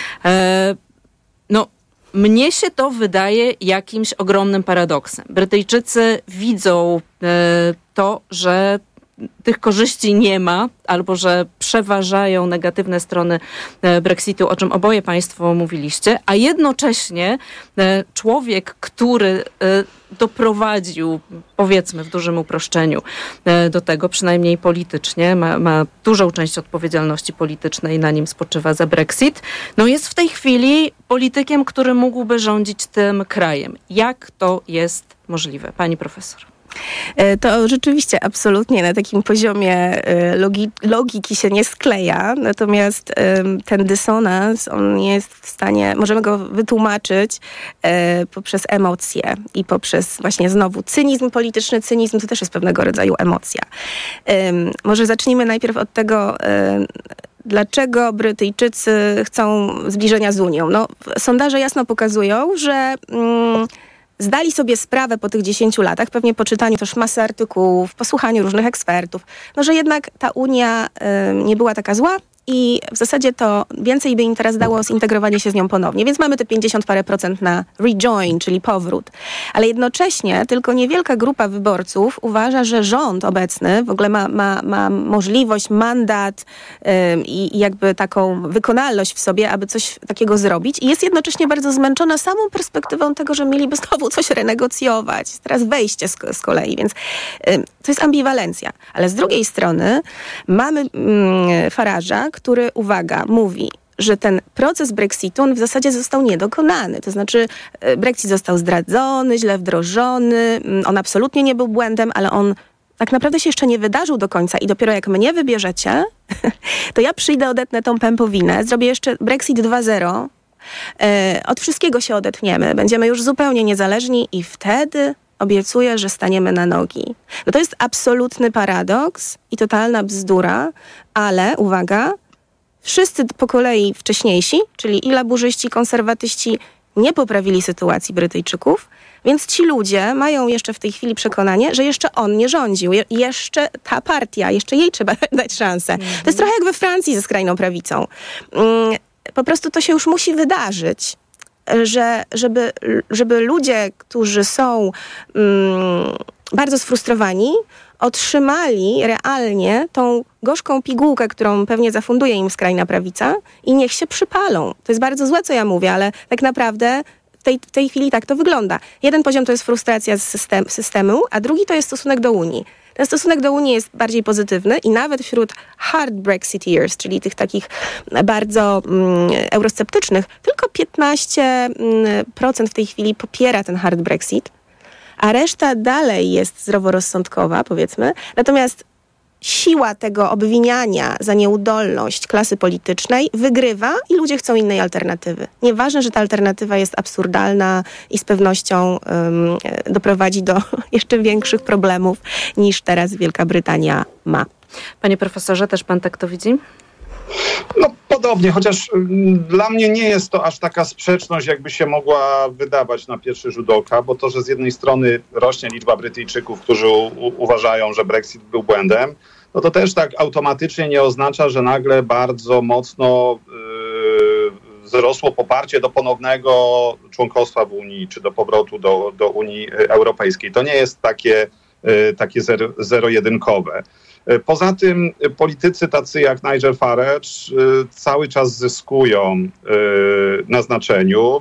No, mnie się to wydaje jakimś ogromnym paradoksem. Brytyjczycy widzą to, że tych korzyści nie ma, albo że przeważają negatywne strony Brexitu, o czym oboje państwo mówiliście, a jednocześnie człowiek, który doprowadził, powiedzmy w dużym uproszczeniu, do tego, przynajmniej politycznie, ma dużą część odpowiedzialności politycznej, na nim spoczywa za Brexit, no jest w tej chwili politykiem, który mógłby rządzić tym krajem. Jak to jest możliwe? Pani profesor. To rzeczywiście absolutnie na takim poziomie logiki się nie skleja, natomiast ten dysonans, on jest w stanie, możemy go wytłumaczyć poprzez emocje i poprzez właśnie znowu cynizm polityczny. Cynizm to też jest pewnego rodzaju emocja. Może zacznijmy najpierw od tego, dlaczego Brytyjczycy chcą zbliżenia z Unią. No, sondaże jasno pokazują, że zdali sobie sprawę po tych 10 latach, pewnie po czytaniu też masy artykułów, posłuchaniu różnych ekspertów, no że jednak ta Unia nie była taka zła i w zasadzie to więcej by im teraz dało zintegrowanie się z nią ponownie. Więc mamy te 50 parę procent na rejoin, czyli powrót. Ale jednocześnie tylko niewielka grupa wyborców uważa, że rząd obecny w ogóle ma możliwość, mandat i jakby taką wykonalność w sobie, aby coś takiego zrobić. I jest jednocześnie bardzo zmęczona samą perspektywą tego, że mieliby znowu coś renegocjować. Teraz wejście z kolei, więc to jest ambiwalencja. Ale z drugiej strony mamy Farage'a, który, uwaga, mówi, że ten proces Brexitu on w zasadzie został niedokonany. To znaczy Brexit został zdradzony, źle wdrożony, on absolutnie nie był błędem, ale on tak naprawdę się jeszcze nie wydarzył do końca i dopiero jak mnie wybierzecie, to ja przyjdę, odetnę tą pępowinę, zrobię jeszcze Brexit 2.0, od wszystkiego się odetniemy, będziemy już zupełnie niezależni i wtedy obiecuję, że staniemy na nogi. No to jest absolutny paradoks i totalna bzdura, ale uwaga, wszyscy po kolei wcześniejsi, czyli i laburzyści, konserwatyści nie poprawili sytuacji Brytyjczyków, więc ci ludzie mają jeszcze w tej chwili przekonanie, że jeszcze on nie rządził, jeszcze ta partia, jeszcze jej trzeba dać szansę. To jest trochę jak we Francji ze skrajną prawicą. Po prostu to się już musi wydarzyć, żeby ludzie, którzy są bardzo sfrustrowani, otrzymali realnie tą gorzką pigułkę, którą pewnie zafunduje im skrajna prawica i niech się przypalą. To jest bardzo złe, co ja mówię, ale tak naprawdę w tej chwili tak to wygląda. Jeden poziom to jest frustracja z systemu, a drugi to jest stosunek do Unii. Ten stosunek do Unii jest bardziej pozytywny i nawet wśród hard Brexiteers, czyli tych takich bardzo eurosceptycznych, tylko 15% w tej chwili popiera ten hard Brexit, a reszta dalej jest zdroworozsądkowa, powiedzmy. Natomiast siła tego obwiniania za nieudolność klasy politycznej wygrywa i ludzie chcą innej alternatywy. Nieważne, że ta alternatywa jest absurdalna i z pewnością doprowadzi do jeszcze większych problemów niż teraz Wielka Brytania ma. Panie profesorze, też pan tak to widzi? No podobnie, chociaż dla mnie nie jest to aż taka sprzeczność, jakby się mogła wydawać na pierwszy rzut oka, bo to, że z jednej strony rośnie liczba Brytyjczyków, którzy uważają, że Brexit był błędem, no to też tak automatycznie nie oznacza, że nagle bardzo mocno wzrosło poparcie do ponownego członkostwa w Unii, czy do powrotu do Unii Europejskiej. To nie jest takie zero-jedynkowe. Poza tym politycy tacy jak Nigel Farage cały czas zyskują na znaczeniu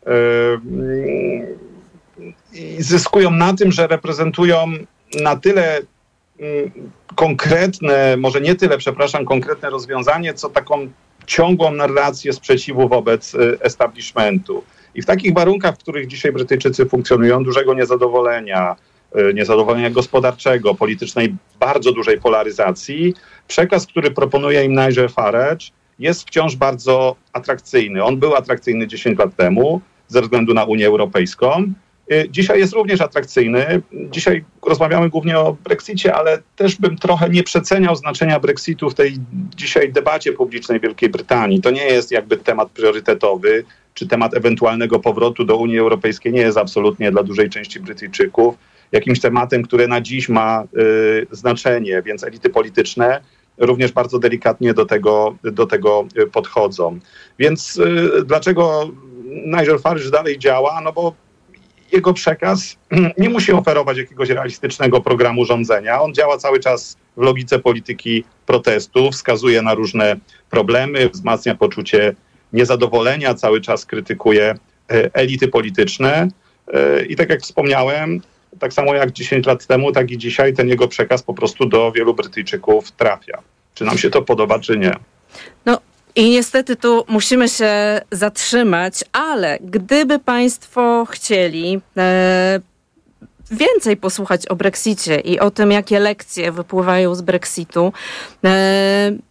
i zyskują na tym, że reprezentują na tyle konkretne, może nie tyle, konkretne rozwiązanie, co taką ciągłą narrację sprzeciwu wobec establishmentu. I w takich warunkach, w których dzisiaj Brytyjczycy funkcjonują, dużego niezadowolenia gospodarczego, politycznej, bardzo dużej polaryzacji, przekaz, który proponuje im Nigel Farage, jest wciąż bardzo atrakcyjny. On był atrakcyjny 10 lat temu ze względu na Unię Europejską. Dzisiaj jest również atrakcyjny. Dzisiaj rozmawiamy głównie o Brexicie, ale też bym trochę nie przeceniał znaczenia Brexitu w tej dzisiaj debacie publicznej Wielkiej Brytanii. To nie jest jakby temat priorytetowy, czy temat ewentualnego powrotu do Unii Europejskiej nie jest absolutnie dla dużej części Brytyjczyków jakimś tematem, który na dziś ma znaczenie, więc elity polityczne również bardzo delikatnie do tego podchodzą. Więc dlaczego Nigel Farage dalej działa? No bo jego przekaz nie musi oferować jakiegoś realistycznego programu rządzenia. On działa cały czas w logice polityki protestu, wskazuje na różne problemy, wzmacnia poczucie niezadowolenia, cały czas krytykuje elity polityczne i tak jak wspomniałem, tak samo jak 10 lat temu, tak i dzisiaj ten jego przekaz po prostu do wielu Brytyjczyków trafia. Czy nam się to podoba, czy nie? No i niestety tu musimy się zatrzymać, ale gdyby państwo chcieli więcej posłuchać o Brexicie i o tym, jakie lekcje wypływają z Brexitu,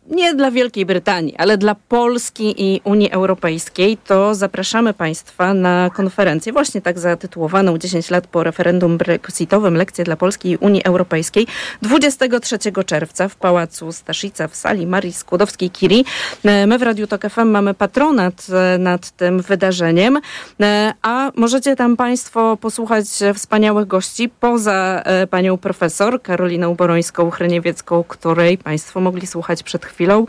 nie dla Wielkiej Brytanii, ale dla Polski i Unii Europejskiej, to zapraszamy Państwa na konferencję właśnie tak zatytułowaną 10 lat po referendum brexitowym, lekcje dla Polski i Unii Europejskiej 23 czerwca w Pałacu Staszica w sali Marii Skłodowskiej-Curie. My w Radiu Tok FM mamy patronat nad tym wydarzeniem, a możecie tam Państwo posłuchać wspaniałych gości poza panią profesor Karoliną Borońską-Hryniewiecką, której Państwo mogli słuchać przed chwilą.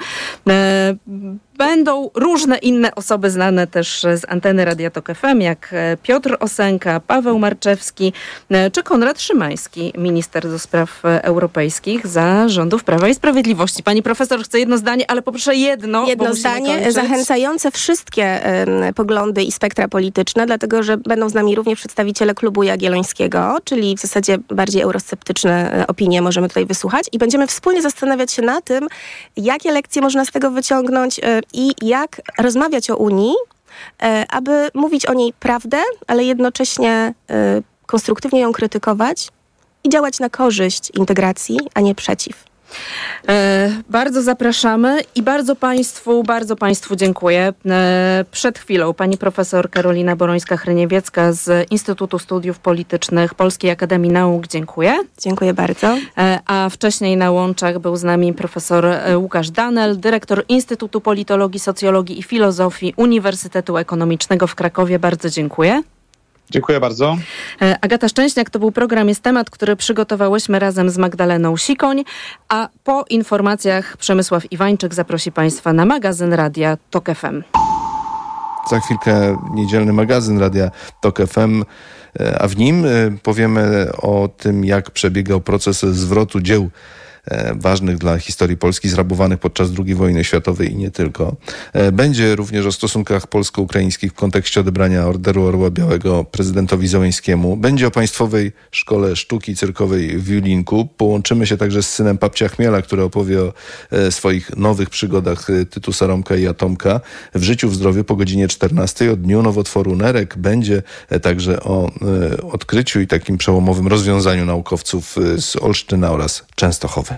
Będą różne inne osoby znane też z anteny Radia Tok FM, jak Piotr Osenka, Paweł Marczewski czy Konrad Szymański, minister do spraw europejskich za rządów Prawa i Sprawiedliwości. Pani profesor chce jedno zdanie, ale poproszę jedno zdanie kończyć. Zachęcające wszystkie poglądy i spektra polityczne, dlatego że będą z nami również przedstawiciele Klubu Jagiellońskiego, czyli w zasadzie bardziej eurosceptyczne opinie możemy tutaj wysłuchać i będziemy wspólnie zastanawiać się na tym, jakie lekcje można z tego wyciągnąć i jak rozmawiać o Unii, aby mówić o niej prawdę, ale jednocześnie konstruktywnie ją krytykować i działać na korzyść integracji, a nie przeciw. Bardzo zapraszamy i bardzo Państwu dziękuję. Przed chwilą pani profesor Karolina Borońska-Hryniewiecka z Instytutu Studiów Politycznych Polskiej Akademii Nauk. Dziękuję. Dziękuję bardzo. A wcześniej na łączach był z nami profesor Łukasz Danel, dyrektor Instytutu Politologii, Socjologii i Filozofii Uniwersytetu Ekonomicznego w Krakowie. Bardzo dziękuję. Dziękuję bardzo. Agata Szczęśniak, to był program Jest Temat, który przygotowałyśmy razem z Magdaleną Sikoń, a po informacjach Przemysław Iwańczyk zaprosi Państwa na magazyn Radia Tok FM. Za chwilkę niedzielny magazyn Radia Tok FM, a w nim powiemy o tym, jak przebiegał proces zwrotu dzieł ważnych dla historii Polski, zrabowanych podczas II wojny światowej i nie tylko. Będzie również o stosunkach polsko-ukraińskich w kontekście odebrania Orderu Orła Białego prezydentowi Zełenskiemu. Będzie o Państwowej Szkole Sztuki Cyrkowej w Julinku. Połączymy się także z synem Papcia Chmiela, który opowie o swoich nowych przygodach Tytusa, Romka i Atomka w Życiu w zdrowiu po godzinie 14. O dniu nowotworu nerek. Będzie także o odkryciu i takim przełomowym rozwiązaniu naukowców z Olsztyna oraz Częstochowy.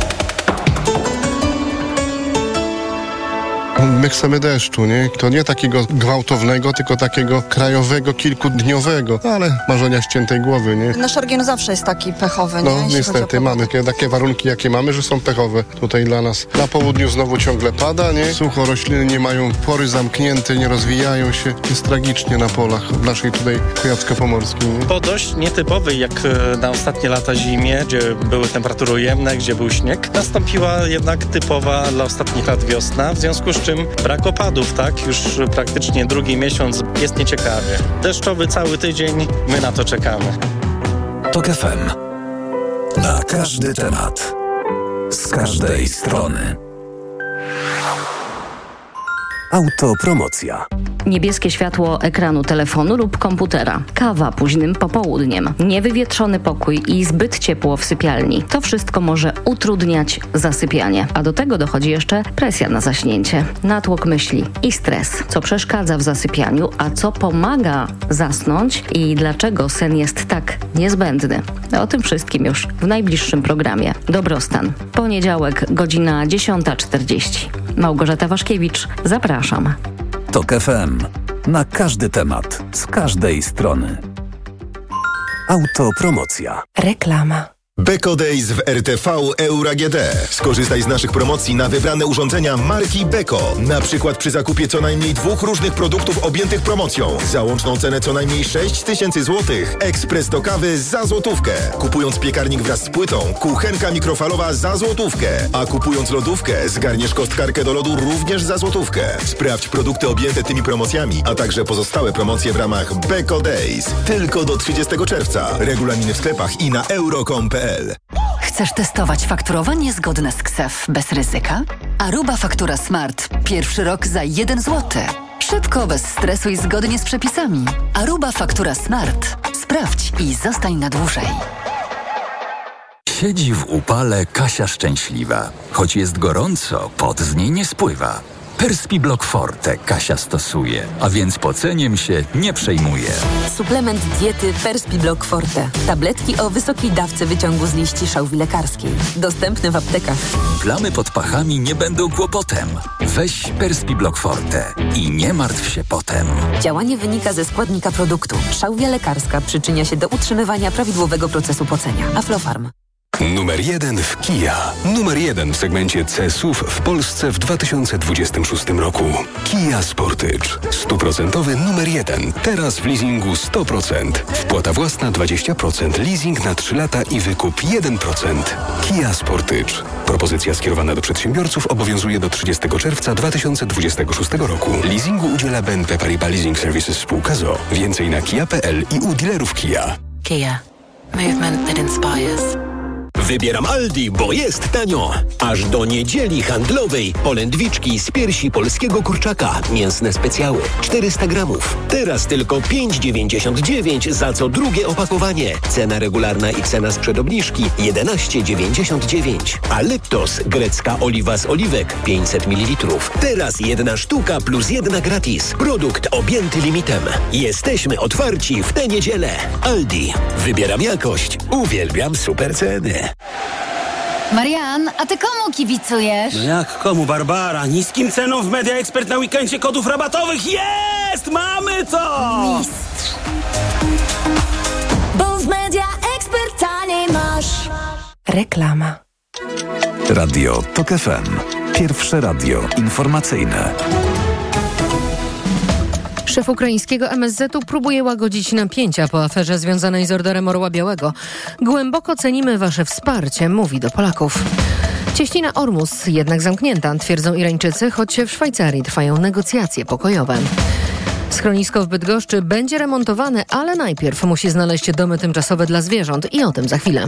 My chcemy deszczu, nie? To nie takiego gwałtownego, tylko takiego krajowego, kilkudniowego, ale marzenia ściętej głowy, nie? Nasz region zawsze jest taki pechowy, nie? No niestety, mamy takie warunki, jakie mamy, że są pechowe tutaj dla nas. Na południu znowu ciągle pada, nie? Sucho, rośliny nie mają pory zamknięte, nie rozwijają się. Jest tragicznie na polach w naszej tutaj kujawsko-pomorskiej, nie? Po dość nietypowej jak na ostatnie lata zimie, gdzie były temperatury ujemne, gdzie był śnieg, nastąpiła jednak typowa dla ostatnich lat wiosna, w związku z czym brak opadów, tak? Już praktycznie drugi miesiąc jest nieciekawie. Deszczowy cały tydzień, my na to czekamy. Tok FM. Na każdy temat. Z każdej strony. Autopromocja. Niebieskie światło ekranu telefonu lub komputera, kawa późnym popołudniem, niewywietrzony pokój i zbyt ciepło w sypialni. To wszystko może utrudniać zasypianie. A do tego dochodzi jeszcze presja na zaśnięcie, natłok myśli i stres. Co przeszkadza w zasypianiu, a co pomaga zasnąć i dlaczego sen jest tak niezbędny. O tym wszystkim już w najbliższym programie. Dobrostan. Poniedziałek, godzina 10:40. Małgorzata Waszkiewicz, zapraszam. Tok FM. Na każdy temat, z każdej strony. Autopromocja. Reklama. Beko Days w RTV Euro AGD. Skorzystaj z naszych promocji na wybrane urządzenia marki Beko. Na przykład przy zakupie co najmniej 2 różnych produktów objętych promocją. Za łączną cenę co najmniej 6000 zł. Ekspres do kawy za złotówkę. Kupując piekarnik wraz z płytą, kuchenka mikrofalowa za złotówkę. A kupując lodówkę, zgarniesz kostkarkę do lodu również za złotówkę. Sprawdź produkty objęte tymi promocjami, a także pozostałe promocje w ramach Beko Days. Tylko do 30 czerwca. Regulaminy w sklepach i na euro.com.pl. Chcesz testować fakturowanie zgodne z KSEF bez ryzyka? Aruba Faktura Smart. Pierwszy rok za 1 zł. Szybko, bez stresu i zgodnie z przepisami. Aruba Faktura Smart. Sprawdź i zostań na dłużej. Siedzi w upale Kasia szczęśliwa. Choć jest gorąco, pot z niej nie spływa. Perspiblock Forte Kasia stosuje, a więc poceniem się nie przejmuje. Suplement diety Perspiblock Forte. Tabletki o wysokiej dawce wyciągu z liści szałwi lekarskiej. Dostępny w aptekach. Plamy pod pachami nie będą kłopotem. Weź Perspiblock Forte i nie martw się potem. Działanie wynika ze składnika produktu. Szałwia lekarska przyczynia się do utrzymywania prawidłowego procesu pocenia. Aflofarm. Numer 1 w Kia. Numer 1 w segmencie C-SUV w Polsce w 2026 roku. Kia Sportage. 100% numer 1. Teraz w leasingu 100%. Wpłata własna 20%. Leasing na 3 lata i wykup 1%. Kia Sportage. Propozycja skierowana do przedsiębiorców obowiązuje do 30 czerwca 2026 roku. Leasingu udziela BNP Paribas Leasing Services spółka z o.o. Więcej na kia.pl i u dealerów Kia. Kia. Movement that inspires. Wybieram Aldi, bo jest tanio. Aż do niedzieli handlowej polędwiczki z piersi polskiego kurczaka. Mięsne specjały. 400 gramów. Teraz tylko 5,99 za co drugie opakowanie. Cena regularna i cena sprzed obniżki 11,99. A Leptos, grecka oliwa z oliwek 500 ml. Teraz 1 sztuka plus 1 gratis. Produkt objęty limitem. Jesteśmy otwarci w tę niedzielę. Aldi. Wybieram jakość. Uwielbiam super ceny. Marian, a ty komu kibicujesz? No jak komu, Barbara? Niskim cenom w Media Expert na weekendzie kodów rabatowych jest! Mamy to! Mistrz. Bo w Media Expert taniej masz. Reklama. Radio TOK FM. Pierwsze radio informacyjne. Szef ukraińskiego MSZ-u próbuje łagodzić napięcia po aferze związanej z Orderem Orła Białego. Głęboko cenimy wasze wsparcie, mówi do Polaków. Cieśnina Ormus jednak zamknięta, twierdzą Irańczycy, choć w Szwajcarii trwają negocjacje pokojowe. Schronisko w Bydgoszczy będzie remontowane, ale najpierw musi znaleźć domy tymczasowe dla zwierząt i o tym za chwilę.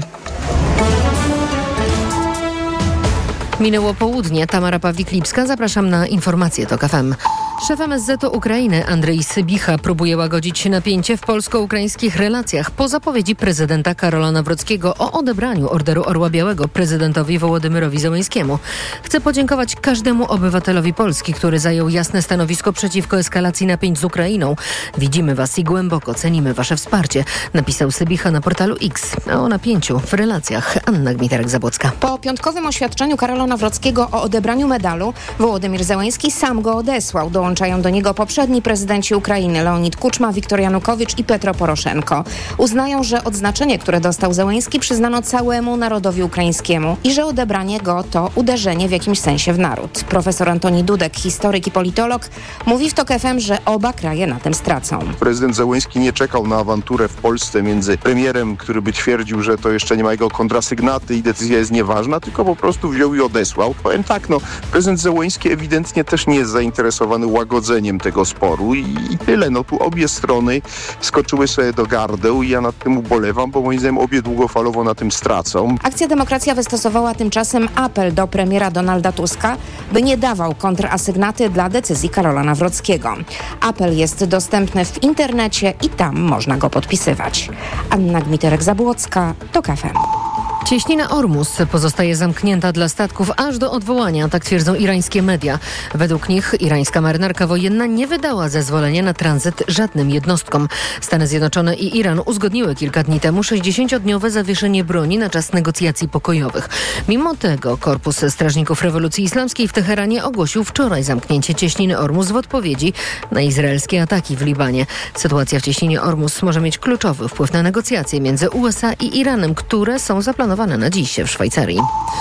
Minęło południe. Tamara Pawlik-Lipska. Zapraszam na informacje TOK FM. Szef MSZ-u Ukrainy Andrzej Sybicha próbuje łagodzić napięcie w polsko-ukraińskich relacjach po zapowiedzi prezydenta Karola Nawrockiego o odebraniu Orderu Orła Białego prezydentowi Wołodymyrowi Zełenskiemu. Chcę podziękować każdemu obywatelowi Polski, który zajął jasne stanowisko przeciwko eskalacji napięć z Ukrainą. Widzimy was i głęboko cenimy wasze wsparcie, napisał Sybicha na portalu X. O napięciu w relacjach Anna Gmiterek-Zabłocka. Po piątkowym oświadczeniu Karola Nawrockiego o odebraniu medalu Wołodymyr Zełenski sam go odesłał. Dołączają do niego poprzedni prezydenci Ukrainy Leonid Kuczma, Wiktor Janukowicz i Petro Poroszenko. Uznają, że odznaczenie, które dostał Zełenski, przyznano całemu narodowi ukraińskiemu i że odebranie go to uderzenie w jakimś sensie w naród. Profesor Antoni Dudek, historyk i politolog, mówi w TOK FM, że oba kraje na tym stracą. Prezydent Zełenski nie czekał na awanturę w Polsce między premierem, który by twierdził, że to jeszcze nie ma jego kontrasygnaty i decyzja jest nieważna, tylko po prostu wziął i odesłał. Powiem tak, prezydent Zełenski ewidentnie też nie jest zainteresowany łagodzeniem tego sporu i tyle. Tu obie strony skoczyły sobie do gardeł i ja nad tym ubolewam, bo moim zdaniem obie długofalowo na tym stracą. Akcja Demokracja wystosowała tymczasem apel do premiera Donalda Tuska, by nie dawał kontrasygnaty dla decyzji Karola Nawrockiego. Apel jest dostępny w internecie i tam można go podpisywać. Anna Gmiterek-Zabłocka, TOK FM. Cieśnina Ormus pozostaje zamknięta dla statków aż do odwołania, tak twierdzą irańskie media. Według nich irańska marynarka wojenna nie wydała zezwolenia na tranzyt żadnym jednostkom. Stany Zjednoczone i Iran uzgodniły kilka dni temu 60-dniowe zawieszenie broni na czas negocjacji pokojowych. Mimo tego Korpus Strażników Rewolucji Islamskiej w Teheranie ogłosił wczoraj zamknięcie cieśniny Ormus w odpowiedzi na izraelskie ataki w Libanie. Sytuacja w cieśninie Ormus może mieć kluczowy wpływ na negocjacje między USA i Iranem, które są zaplanowane na dziś w Szwajcarii.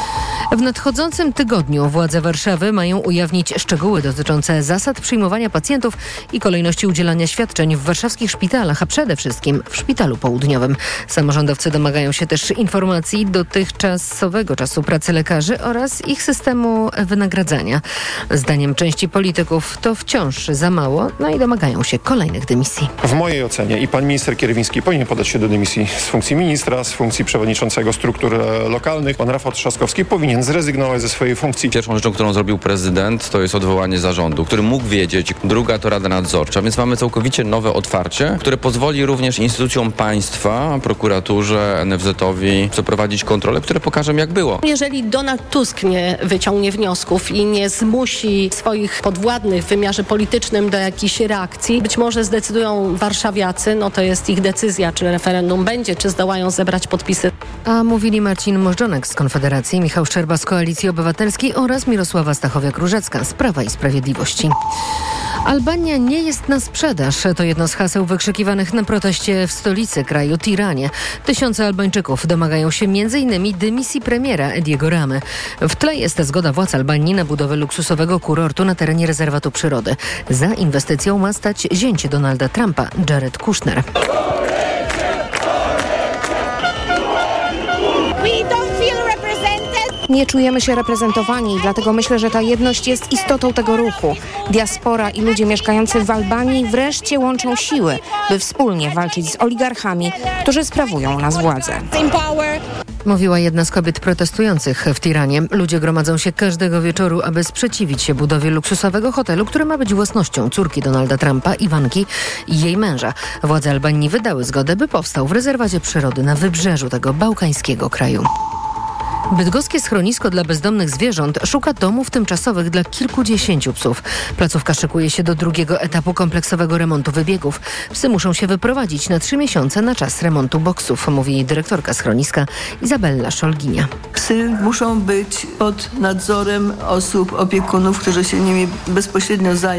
W nadchodzącym tygodniu władze Warszawy mają ujawnić szczegóły dotyczące zasad przyjmowania pacjentów i kolejności udzielania świadczeń w warszawskich szpitalach, a przede wszystkim w Szpitalu Południowym. Samorządowcy domagają się też informacji dotychczasowego czasu pracy lekarzy oraz ich systemu wynagradzania. Zdaniem części polityków to wciąż za mało, i domagają się kolejnych dymisji. W mojej ocenie i pan minister Kierwiński powinien podać się do dymisji z funkcji ministra, z funkcji przewodniczącego struktur lokalnych. Pan Rafał Trzaskowski powinien zrezygnować ze swojej funkcji. Pierwszą rzeczą, którą zrobił prezydent, to jest odwołanie zarządu, który mógł wiedzieć. Druga to Rada Nadzorcza, więc mamy całkowicie nowe otwarcie, które pozwoli również instytucjom państwa, prokuraturze, NFZ-owi przeprowadzić kontrolę, które pokażą, jak było. Jeżeli Donald Tusk nie wyciągnie wniosków i nie zmusi swoich podwładnych w wymiarze politycznym do jakichś reakcji, być może zdecydują warszawiacy, no to jest ich decyzja, czy referendum będzie, czy zdołają zebrać podpisy. A mówili Marcin Możdżonek z Konfederacji, Michał Szczerba z Koalicji Obywatelskiej oraz Mirosława Stachowiak-Różecka z Prawa i Sprawiedliwości. Albania nie jest na sprzedaż. To jedno z haseł wykrzykiwanych na proteście w stolicy kraju, Tiranie. Tysiące Albańczyków domagają się m.in. dymisji premiera Ediego Ramy. W tle jest zgoda władz Albanii na budowę luksusowego kurortu na terenie rezerwatu przyrody. Za inwestycją ma stać zięć Donalda Trumpa, Jared Kushner. Nie czujemy się reprezentowani i dlatego myślę, że ta jedność jest istotą tego ruchu. Diaspora i ludzie mieszkający w Albanii wreszcie łączą siły, by wspólnie walczyć z oligarchami, którzy sprawują u nas władzę. Mówiła jedna z kobiet protestujących w Tiranie. Ludzie gromadzą się każdego wieczoru, aby sprzeciwić się budowie luksusowego hotelu, który ma być własnością córki Donalda Trumpa, Iwanki i jej męża. Władze Albanii wydały zgodę, by powstał w rezerwacie przyrody na wybrzeżu tego bałkańskiego kraju. Bydgoskie schronisko dla bezdomnych zwierząt szuka domów tymczasowych dla kilkudziesięciu psów. Placówka szykuje się do drugiego etapu kompleksowego remontu wybiegów. Psy muszą się wyprowadzić na 3 miesiące na czas remontu boksów, mówi dyrektorka schroniska Izabella Szolginia. Psy muszą być pod nadzorem osób, opiekunów, którzy się nimi bezpośrednio zajmą.